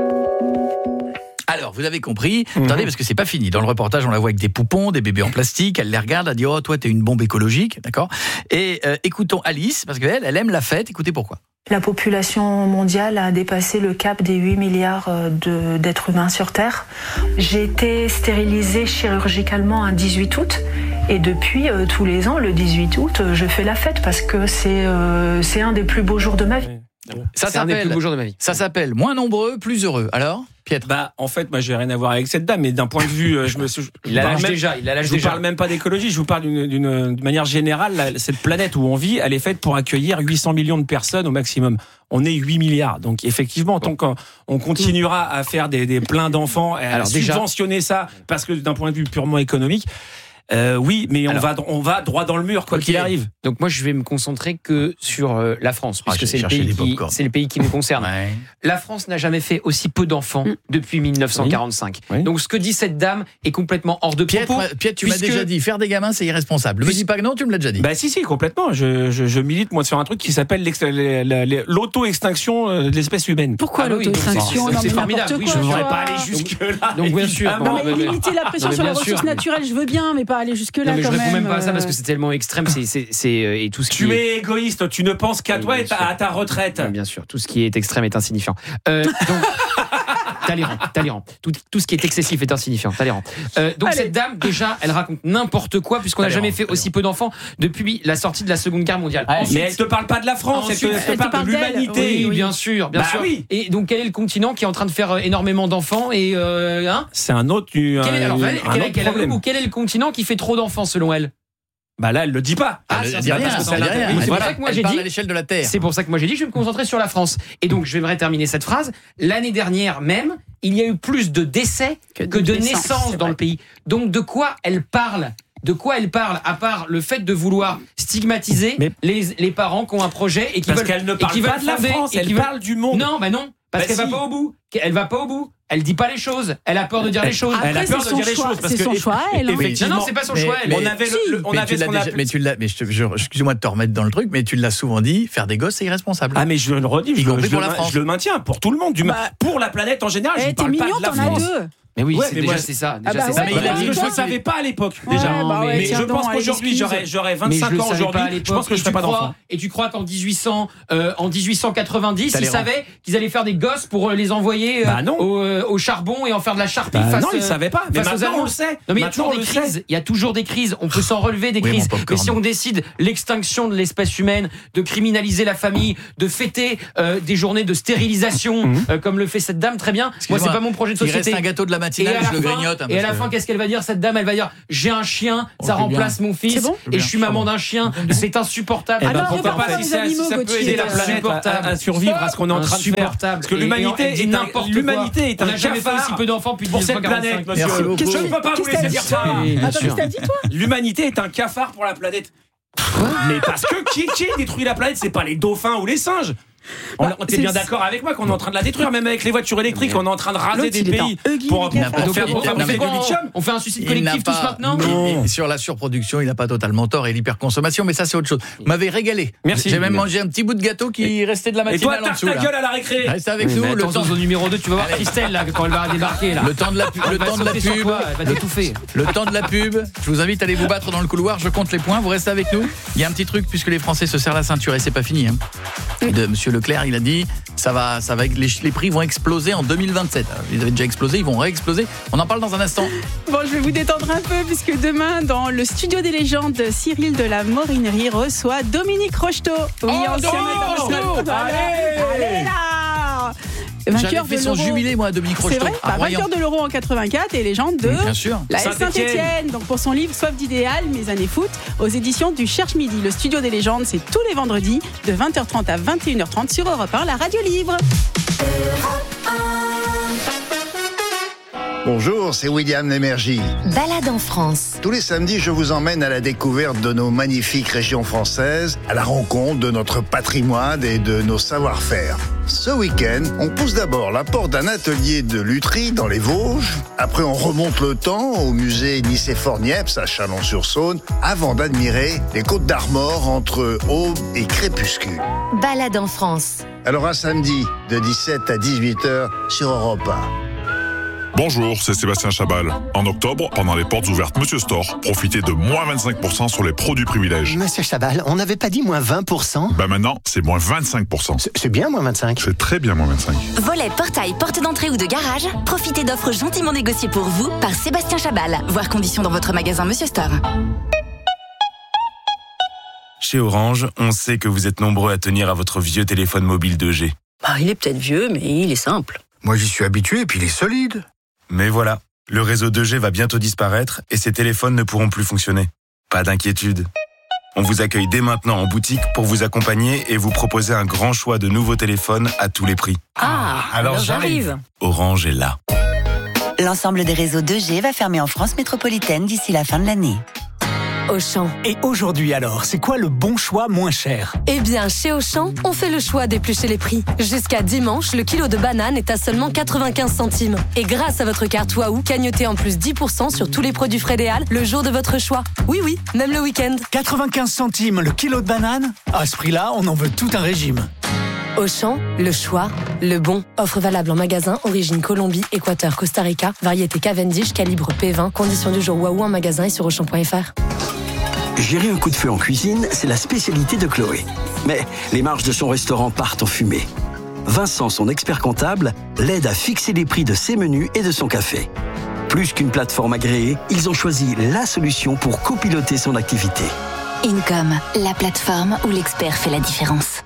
Alors, vous avez compris. Attendez, parce que c'est pas fini. Dans le reportage, on la voit avec des poupons, des bébés en plastique. Elle les regarde, elle dit « Oh, toi, t'es une bombe écologique. » D'accord ? Et écoutons Alice, parce qu'elle, elle aime la fête. Écoutez pourquoi.
La population mondiale a dépassé le cap des 8 milliards d'êtres humains sur Terre. J'ai été stérilisée chirurgicalement un 18 août. Et depuis, tous les ans, le 18 août, je fais la fête parce que c'est un des plus beaux jours de ma vie.
C'est un des plus beaux jours de ma vie.
Ça s'appelle moins nombreux, plus heureux. Alors, Pietre?
En fait, moi, j'ai rien à voir avec cette dame, mais d'un point de vue,
il a l'âge déjà.
Je vous parle même pas d'écologie, je vous parle d'une manière générale. Cette planète où on vit, elle est faite pour accueillir 800 millions de personnes au maximum. On est 8 milliards. Donc, effectivement, tant qu'on continuera à faire des pleins d'enfants, et à subventionner ça, parce que d'un point de vue purement économique, oui, mais on va droit dans le mur, quoi qu'il arrive.
Donc moi, je vais me concentrer que sur la France, puisque c'est le pays qui nous concerne. Ouais. La France n'a jamais fait aussi peu d'enfants depuis 1945. Oui. Donc ce que dit cette dame est complètement hors de propos.
Pietre, tu m'as déjà dit, faire des gamins, c'est irresponsable. Ne me dis pas que non, tu me l'as déjà dit.
Si, complètement. Je milite, moi, sur un truc qui s'appelle l'auto-extinction de l'espèce humaine.
Pourquoi l'auto-extinction?
C'est formidable. Oui, je ne voudrais pas aller jusque-là.
Donc bien sûr.
Limiter la pression sur les ressources naturelles, je veux bien, mais pas aller jusque-là.
Non, mais
je
réponds même pas à ça parce que c'est tellement extrême. Et tout ce
tu es égoïste, tu ne penses qu'à toi et à ta retraite.
Bien sûr, tout ce qui est extrême est insignifiant. Donc, Talleyrand. Tout ce qui est excessif est insignifiant. Talleyrand. Donc cette dame, déjà, elle raconte n'importe quoi puisqu'on n'a jamais fait aussi peu d'enfants depuis la sortie de la Seconde Guerre mondiale.
Mais elle te parle pas de la France, elle te parle de l'humanité.
Oui, bien sûr.
Oui.
Et donc quel est le continent qui est en train de faire énormément d'enfants et
c'est un autre
quel est le continent qui fait trop d'enfants selon elle?
Bah là, elle le dit pas.
C'est pour ça que moi j'ai dit.
À l'échelle de la Terre.
C'est pour ça que moi j'ai dit, je vais me concentrer sur la France. Et donc, je vais terminer cette phrase. L'année dernière même, il y a eu plus de décès que de naissances dans le pays. Donc, de quoi elle parle? À part le fait de vouloir stigmatiser les parents qui ont un projet et qui veulent.
Parce qu'elle ne parle pas de la France, elle parle du monde.
Non, non. Parce qu'elle va pas au bout. Elle va pas au bout. Elle dit pas les choses. Elle a peur de dire les choses.
Après,
elle a peur de dire les choses
parce que c'est son choix.
Non, c'est pas son choix.
Excuse-moi de te remettre dans le truc, mais tu l'as souvent dit, faire des gosses c'est irresponsable.
Ah mais je le redis, je le maintiens pour tout le monde, pour la planète en général. Je parle pas de la France.
Mais
oui, c'est ça.
Mais je ne savais pas à l'époque déjà. Mais je pense qu'aujourd'hui j'aurais 25 ans aujourd'hui. Je pense que je ferais pas d'enfant.
Et tu crois qu'en 1890, ils savaient qu'ils allaient faire des gosses pour les envoyer au charbon et en faire de la charpie face?
Non, ils savaient pas. Mais maintenant on le sait.
Non mais il y a toujours des crises. On peut s'en relever des crises. Mais si on décide l'extinction de l'espèce humaine, de criminaliser la famille, de fêter des journées de stérilisation comme le fait cette dame, très bien. Moi c'est pas mon projet de société.
Il reste un gâteau de la matinale, je le grignote.
Et à la fin, qu'est-ce qu'elle va dire, cette dame? Elle va dire, j'ai un chien, ça remplace mon fils, et je suis maman d'un chien, c'est insupportable.
Pourquoi pas, si ça peut aider la planète à survivre à ce qu'on est en train de faire? Parce que l'humanité est un cafard
aussi peu d'enfants
pour cette planète, monsieur. Je ne peux pas vous laisser dire ça. L'humanité est un cafard pour la planète. Mais parce que qui détruit la planète? C'est pas les dauphins ou les singes. T'es bien d'accord avec moi qu'on est en train de la détruire, même avec les voitures électriques, on est en train de raser des pays pour fabriquer du lithium.
On fait un suicide collectif tous maintenant.
Et sur la surproduction, il n'a pas totalement tort, et l'hyperconsommation, mais ça c'est autre chose. Vous m'avez régalé.
Merci.
J'ai même mangé un petit bout de gâteau qui restait de la matinale en dessous.
Et toi, ta gueule à la récré.
Reste avec nous.
Le temps au numéro 2, tu vas voir Christelle là quand elle va débarquer là.
Le temps de la pub. Le temps de la pub. Je vous invite à aller vous battre dans le couloir. Je compte les points. Vous restez avec nous. Il y a un petit truc puisque les Français se serrent la ceinture et c'est pas fini. De Monsieur Leclerc, il a dit ça va les prix vont exploser en 2027. Ils avaient déjà explosé, ils vont réexploser. On en parle dans un instant.
Bon, je vais vous détendre un peu puisque demain dans le studio des légendes, Cyril de la Morinerie reçoit Dominique Rocheteau. Oui, ancien Allez là.
J'avais fait son jubilé, moi, Dominique Rocheteau.
C'est vrai, vainqueur de l'Euro en 84 et légende de la Saint-Étienne. Donc pour son livre Soif d'idéal, mes années foot, aux éditions du Cherche Midi. Le studio des légendes, c'est tous les vendredis de 20h30 à 21h30 sur Europe 1, la radio libre.
Bonjour, c'est William Lémergie.
Balade en France.
Tous les samedis, je vous emmène à la découverte de nos magnifiques régions françaises, à la rencontre de notre patrimoine et de nos savoir-faire. Ce week-end, on pousse d'abord la porte d'un atelier de lutherie dans les Vosges. Après, on remonte le temps au musée Nicéphore-Niepce à Chalon-sur-Saône, avant d'admirer les Côtes d'Armor entre aube et crépuscule.
Balade en France.
Alors à samedi, de 17 à 18h sur Europe 1.
Bonjour, c'est Sébastien Chabal. En octobre, pendant les portes ouvertes Monsieur Store, profitez de moins 25% sur les produits privilèges.
Monsieur Chabal, on n'avait pas dit moins 20%?
Bah maintenant, c'est moins 25%.
C'est bien moins 25?
C'est très bien moins 25.
Volet, portail, porte d'entrée ou de garage, profitez d'offres gentiment négociées pour vous par Sébastien Chabal. Voir conditions dans votre magasin Monsieur Store.
Chez Orange, on sait que vous êtes nombreux à tenir à votre vieux téléphone mobile 2G.
Il est peut-être vieux, mais il est simple.
Moi j'y suis habitué et puis il est solide. Mais voilà, le réseau 2G va bientôt disparaître et ces téléphones ne pourront plus fonctionner. Pas d'inquiétude. On vous accueille dès maintenant en boutique pour vous accompagner et vous proposer un grand choix de nouveaux téléphones à tous les prix.
Alors j'arrive.
Orange est là.
L'ensemble des réseaux 2G va fermer en France métropolitaine d'ici la fin de l'année.
Auchan. Et aujourd'hui alors, c'est quoi le bon choix moins cher?
Eh bien, chez Auchan, on fait le choix d'éplucher les prix. Jusqu'à dimanche, le kilo de banane est à seulement 95 centimes. Et grâce à votre carte Waouh, cagnotez en plus 10% sur tous les produits Frédéal le jour de votre choix. Oui, même le week-end.
95 centimes le kilo de banane? À ce prix-là, on en veut tout un régime.
Auchan, le choix, le bon. Offre valable en magasin, origine Colombie, Équateur, Costa Rica, variété Cavendish, calibre P20, conditions du jour Waouh en magasin et sur Auchan.fr.
Gérer un coup de feu en cuisine, c'est la spécialité de Chloé. Mais les marges de son restaurant partent en fumée. Vincent, son expert comptable, l'aide à fixer les prix de ses menus et de son café. Plus qu'une plateforme agréée, ils ont choisi la solution pour copiloter son activité.
Income, la plateforme où l'expert fait la différence.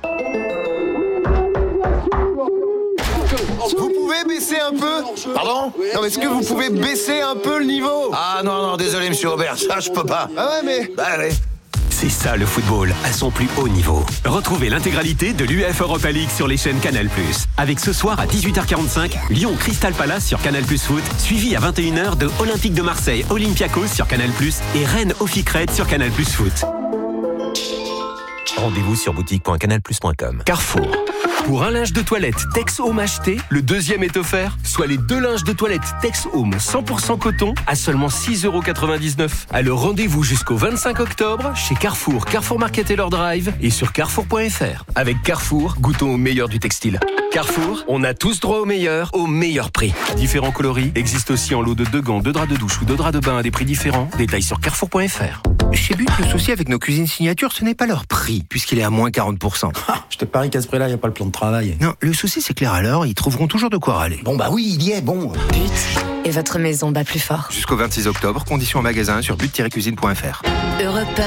Vous pouvez baisser un peu ? Pardon ? Non, est-ce que vous pouvez baisser un peu le niveau ?
Ah non, désolé monsieur Robert, ça je peux pas.
Ah ouais, mais...
Bah allez.
C'est ça le football à son plus haut niveau. Retrouvez l'intégralité de l'UEFA Europa League sur les chaînes Canal+. Avec ce soir à 18h45, Lyon Crystal Palace sur Canal+ Foot, suivi à 21h de Olympique de Marseille Olympiakos sur Canal+, et Rennes Oficred sur Canal+ Foot.
Rendez-vous sur boutique.canalplus.com.
Carrefour. Pour un linge de toilette Tex Home acheté, le deuxième est offert, soit les 2 linges de toilette Tex Home 100% coton à seulement 6,99 €. Alors rendez-vous jusqu'au 25 octobre chez Carrefour, Carrefour Market et leur Drive et sur carrefour.fr. Avec Carrefour, goûtons au meilleur du textile. Carrefour, on a tous droit au meilleur prix. Différents coloris existent aussi en lot de 2 gants, 2 draps de douche ou 2 draps de bain à des prix différents. Détails sur carrefour.fr.
Chez But, le souci avec nos cuisines signature, ce n'est pas leur prix, puisqu'il est à moins 40%.
Je te parie qu'à ce prix-là, il n'y a pas le plan de travail.
Non, le souci, c'est que les râleurs, ils trouveront toujours de quoi râler.
Bon bah oui, il y est, bon.
But et votre maison bat plus fort.
Jusqu'au 26 octobre, conditions en magasin sur but-cuisine.fr.
Europe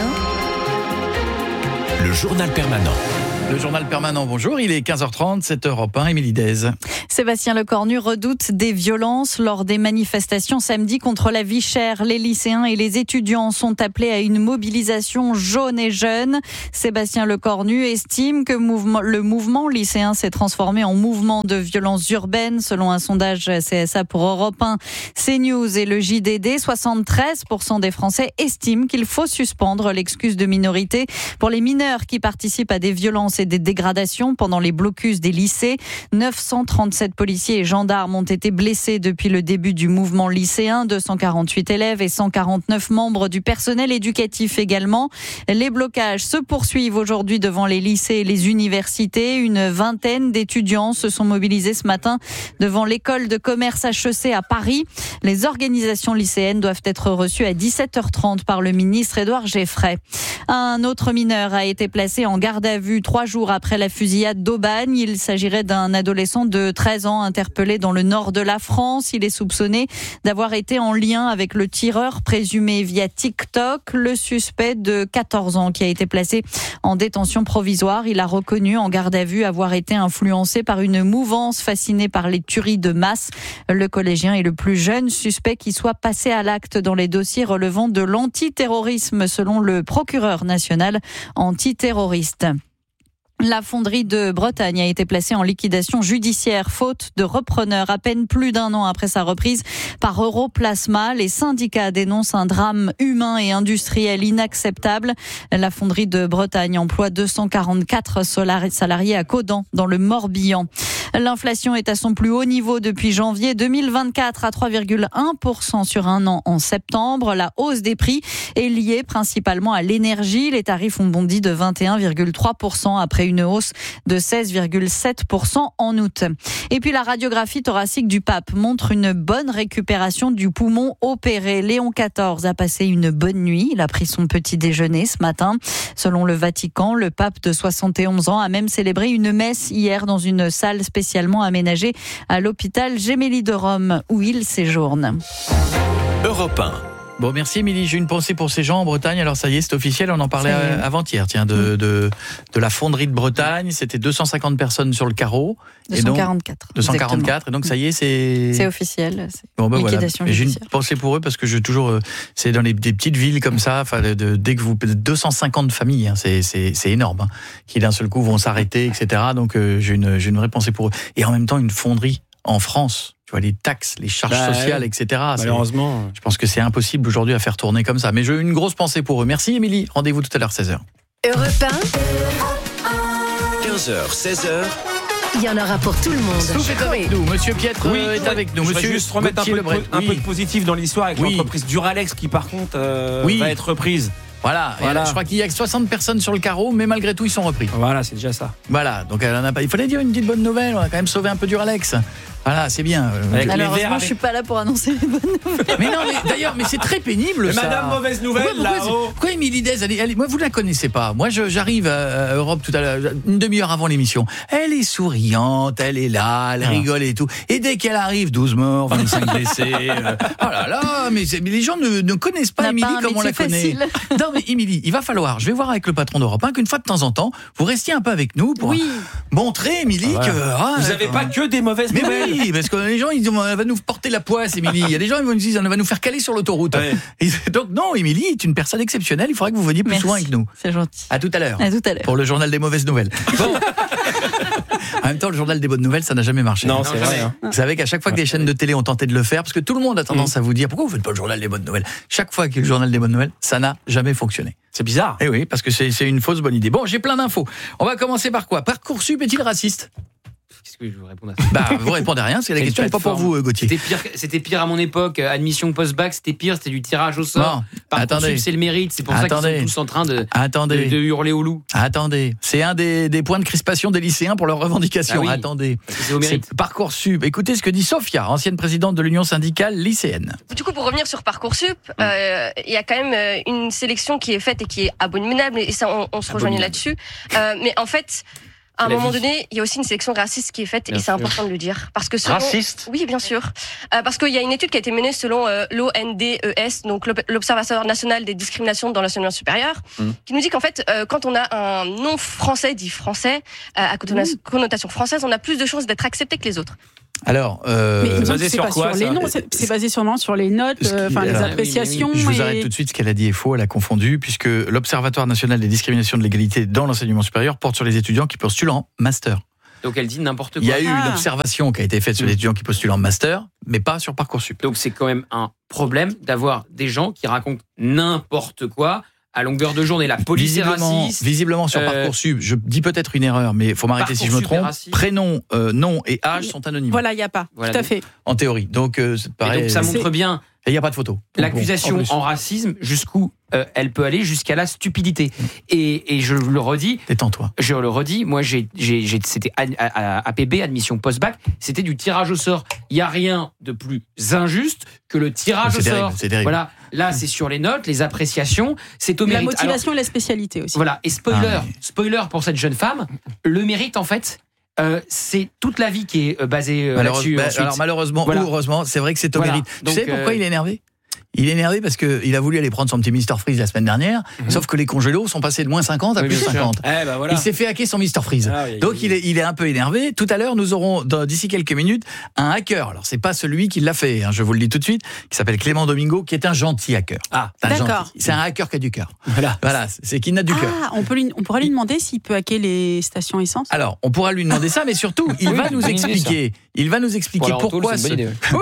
1.
Le journal permanent.
Le journal permanent, bonjour, il est 15h30, 7h01, Émilie Dez.
Sébastien Lecornu redoute des violences lors des manifestations samedi contre la vie chère. Les lycéens et les étudiants sont appelés à une mobilisation jaune et jeune. Sébastien Lecornu estime que le mouvement lycéen s'est transformé en mouvement de violence urbaine. Selon un sondage CSA pour Europe 1, CNews et le JDD, 73% des Français estiment qu'il faut suspendre l'excuse de minorité pour les mineurs qui participent à des violences et des dégradations pendant les blocus des lycées. 937 policiers et gendarmes ont été blessés depuis le début du mouvement lycéen, 248 élèves et 149 membres du personnel éducatif également. Les blocages se poursuivent aujourd'hui devant les lycées et les universités. Une vingtaine d'étudiants se sont mobilisés ce matin devant l'école de commerce HEC à Paris. Les organisations lycéennes doivent être reçues à 17h30 par le ministre Édouard Geffray. Un autre mineur a été placé en garde à vue 3 jours après la fusillade d'Aubagne. Il s'agirait d'un adolescent de 13 ans interpellé dans le nord de la France. Il est soupçonné d'avoir été en lien avec le tireur présumé via TikTok. Le suspect de 14 ans qui a été placé en détention provisoire. Il a reconnu en garde à vue avoir été influencé par une mouvance fascinée par les tueries de masse. Le collégien est le plus jeune suspect qui soit passé à l'acte dans les dossiers relevant de l'antiterrorisme selon le procureur national antiterroriste. La fonderie de Bretagne a été placée en liquidation judiciaire faute de repreneur à peine plus d'1 an après sa reprise par Europlasma. Les syndicats dénoncent un drame humain et industriel inacceptable. La fonderie de Bretagne emploie 244 salariés à Caudan dans le Morbihan. L'inflation est à son plus haut niveau depuis janvier 2024 à 3,1% sur un an en septembre. La hausse des prix est liée principalement à l'énergie. Les tarifs ont bondi de 21,3% après une hausse de 16,7% en août. Et puis la radiographie thoracique du pape montre une bonne récupération du poumon opéré. Léon XIV a passé une bonne nuit. Il a pris son petit déjeuner ce matin. Selon le Vatican, le pape de 71 ans a même célébré une messe hier dans une salle spécialement aménagée à l'hôpital Gemelli de Rome où il séjourne.
Europe 1.
Bon, merci Émilie. J'ai une pensée pour ces gens en Bretagne. Alors ça y est, c'est officiel, on en parlait avant-hier. Tiens, de la fonderie de Bretagne. C'était 250 personnes sur le carreau.
244.
244. Et donc ça y est, c'est
officiel.
Bon, ben voilà. J'ai une
judiciaire.
pensée pour eux parce que c'est dans des petites villes comme ça. Enfin, dès que vous 250 familles, hein, c'est énorme, hein, qui d'un seul coup vont s'arrêter, etc. Donc j'ai une vraie pensée pour eux. Et en même temps, une fonderie en France. Tu vois, les taxes, les charges sociales, etc.
Malheureusement.
Je pense que c'est impossible aujourd'hui à faire tourner comme ça. Mais j'ai une grosse pensée pour eux. Merci Émilie. Rendez-vous tout à l'heure, 16h.
Europe
1. 15h, 16h.
Il y en aura pour tout le monde.
Souf est avec nous. Monsieur Pietre est avec nous.
Je
Monsieur
vais juste remettre un peu de positif dans l'histoire avec l'entreprise Duralex qui, par contre, va être reprise.
Voilà. Je crois qu'il y a que 60 personnes sur le carreau, mais malgré tout, ils sont repris.
Voilà, c'est déjà ça.
Voilà. Donc, elle en a pas. Il fallait dire une petite bonne nouvelle. On a quand même sauvé un peu Duralex. Voilà, c'est bien.
Malheureusement, je suis pas là pour annoncer les bonnes nouvelles.
Mais non, mais d'ailleurs, mais c'est très pénible.
Mais
ça.
Madame Mauvaise Nouvelle,
pourquoi Émilie Dez, moi vous la connaissez pas. Moi j'arrive à Europe tout à l'heure, une demi-heure avant l'émission. Elle est souriante, elle est là, elle rigole et tout. Et dès qu'elle arrive, 12 morts, 25 blessés. Oh là là, mais les gens ne connaissent pas Émilie comme on la connaît. Non mais Émilie, il va falloir, je vais voir avec le patron d'Europe 1 qu'une fois de temps en temps, vous restiez un peu avec nous pour montrer Émilie que
vous n'avez pas que des mauvaises nouvelles.
Oui, parce que les gens ils disent elle va nous porter la poisse, Émilie. Il y a des gens qui nous disent elle va nous faire caler sur l'autoroute. Ouais. Donc non, Émilie est une personne exceptionnelle. Il faudrait que vous veniez plus souvent avec nous.
C'est gentil.
À tout à l'heure.
À tout à l'heure.
Pour le journal des mauvaises nouvelles. Bon. En même temps, le journal des bonnes nouvelles, ça n'a jamais marché.
Non, c'est vrai.
Vous savez qu'à chaque fois que des chaînes de télé ont tenté de le faire, parce que tout le monde a tendance à vous dire pourquoi vous faites pas le journal des bonnes nouvelles. Chaque fois qu'il y a le journal des bonnes nouvelles, ça n'a jamais fonctionné.
C'est bizarre.
Eh oui, parce que c'est une fausse bonne idée. Bon, j'ai plein d'infos. On va commencer par quoi ? Parcoursup est-il raciste ?
Qu'est-ce que je vous réponds à ça ?
Vous répondez à rien, parce que la question n'est pas pour vous, Gauthier.
C'était pire à mon époque. Admission post-bac, c'était pire, c'était du tirage au sort. Parcoursup, c'est le mérite. C'est pour ça qu'ils sont tous en train de hurler au loup.
Attendez, c'est un des points de crispation des lycéens pour leurs revendications. Ah oui, attendez, c'est Parcoursup. Écoutez ce que dit Sophia, ancienne présidente de l'union syndicale lycéenne.
Du coup, pour revenir sur Parcoursup, il y a quand même une sélection qui est faite et qui est abominable, et ça, on se rejoignait là-dessus. Mais en fait... À un moment donné, il y a aussi une sélection raciste qui est faite, et c'est important de le dire. Parce que
raciste ?
Oui, bien sûr. Parce qu'il y a une étude qui a été menée selon l'ONDES, donc l'Observatoire national des discriminations dans l'enseignement supérieur, qui nous dit qu'en fait, quand on a un nom français dit français, à connotation française, on a plus de chances d'être accepté que les autres.
Alors,
mais basé sur quoi, sur les noms, c'est basé sûrement sur les notes, les appréciations.
Je vous arrête tout de suite, ce qu'elle a dit est faux, elle a confondu, puisque l'Observatoire national des discriminations de l'égalité dans l'enseignement supérieur porte sur les étudiants qui postulent en master.
Donc elle dit n'importe quoi.
Il y a eu une observation qui a été faite sur les étudiants qui postulent en master, mais pas sur Parcoursup.
Donc c'est quand même un problème d'avoir des gens qui racontent n'importe quoi à longueur de journée. La police est raciste.
Visiblement sur Parcoursup, je dis peut-être une erreur, mais il faut m'arrêter si je me trompe. Prénom, nom et âge sont anonymes.
Voilà, il n'y a pas. Tout à fait.
En théorie. Donc, pareil,
donc ça montre bien.
Et il n'y a pas de photo.
L'accusation en racisme, jusqu'où elle peut aller, jusqu'à la stupidité. Et je le redis.
Détends-toi.
Je le redis. Moi, c'était APB, admission post-bac. C'était du tirage au sort. Il n'y a rien de plus injuste que le tirage au sort.
C'est terrible.
Voilà. Là, c'est sur les notes, les appréciations. C'est au mérite.
La motivation et la spécialité aussi.
Voilà. Et spoiler pour cette jeune femme, le mérite, en fait, c'est toute la vie qui est basée là-dessus.
Alors malheureusement ou heureusement, c'est vrai que c'est au mérite. Tu sais pourquoi il est énervé ? Il est énervé parce qu'il a voulu aller prendre son petit Mr Freeze la semaine dernière, sauf que les congélos sont passés de moins 50 à plus 50. Il s'est fait hacker son Mr Freeze. Donc il est un peu énervé. Tout à l'heure, nous aurons, d'ici quelques minutes, un hacker. Alors c'est pas celui qui l'a fait, je vous le dis tout de suite, qui s'appelle Clément Domingo, qui est un gentil hacker.
D'accord.
C'est un hacker qui a du cœur. Voilà, c'est qui n'a du cœur.
On pourra lui demander s'il peut hacker les stations essence.
Alors, on pourra lui demander ça, mais surtout, il va nous expliquer. Il va nous expliquer pourquoi ce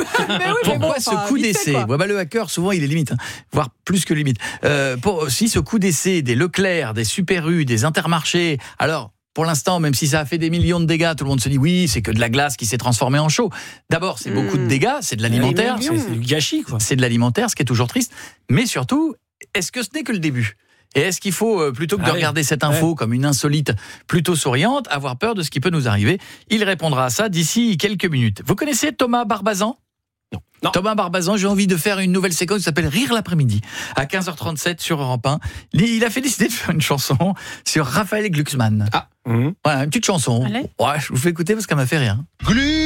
coup d'essai. Le hacker, souvent, il est limite, voire plus que limite. Si ce coup d'essai des Leclerc, des Super U, des Intermarchés, alors, pour l'instant, même si ça a fait des millions de dégâts, tout le monde se dit oui, c'est que de la glace qui s'est transformée en chaud. D'abord, c'est beaucoup de dégâts, c'est de l'alimentaire.
C'est du gâchis, quoi.
C'est de l'alimentaire, ce qui est toujours triste. Mais surtout, est-ce que ce n'est que le début ? Et est-ce qu'il faut, plutôt que de regarder cette info comme une insolite plutôt souriante, avoir peur de ce qui peut nous arriver ? Il répondra à ça d'ici quelques minutes. Vous connaissez Thomas Barbazan ? Non. Thomas Barbazan, j'ai envie de faire une nouvelle séquence qui s'appelle Rire l'après-midi, à 15h37 sur Europe 1. Il a fait décider de faire une chanson sur Raphaël Glucksmann. Voilà, une petite chanson. Ouais, je vous fais écouter parce qu'elle m'a fait rire.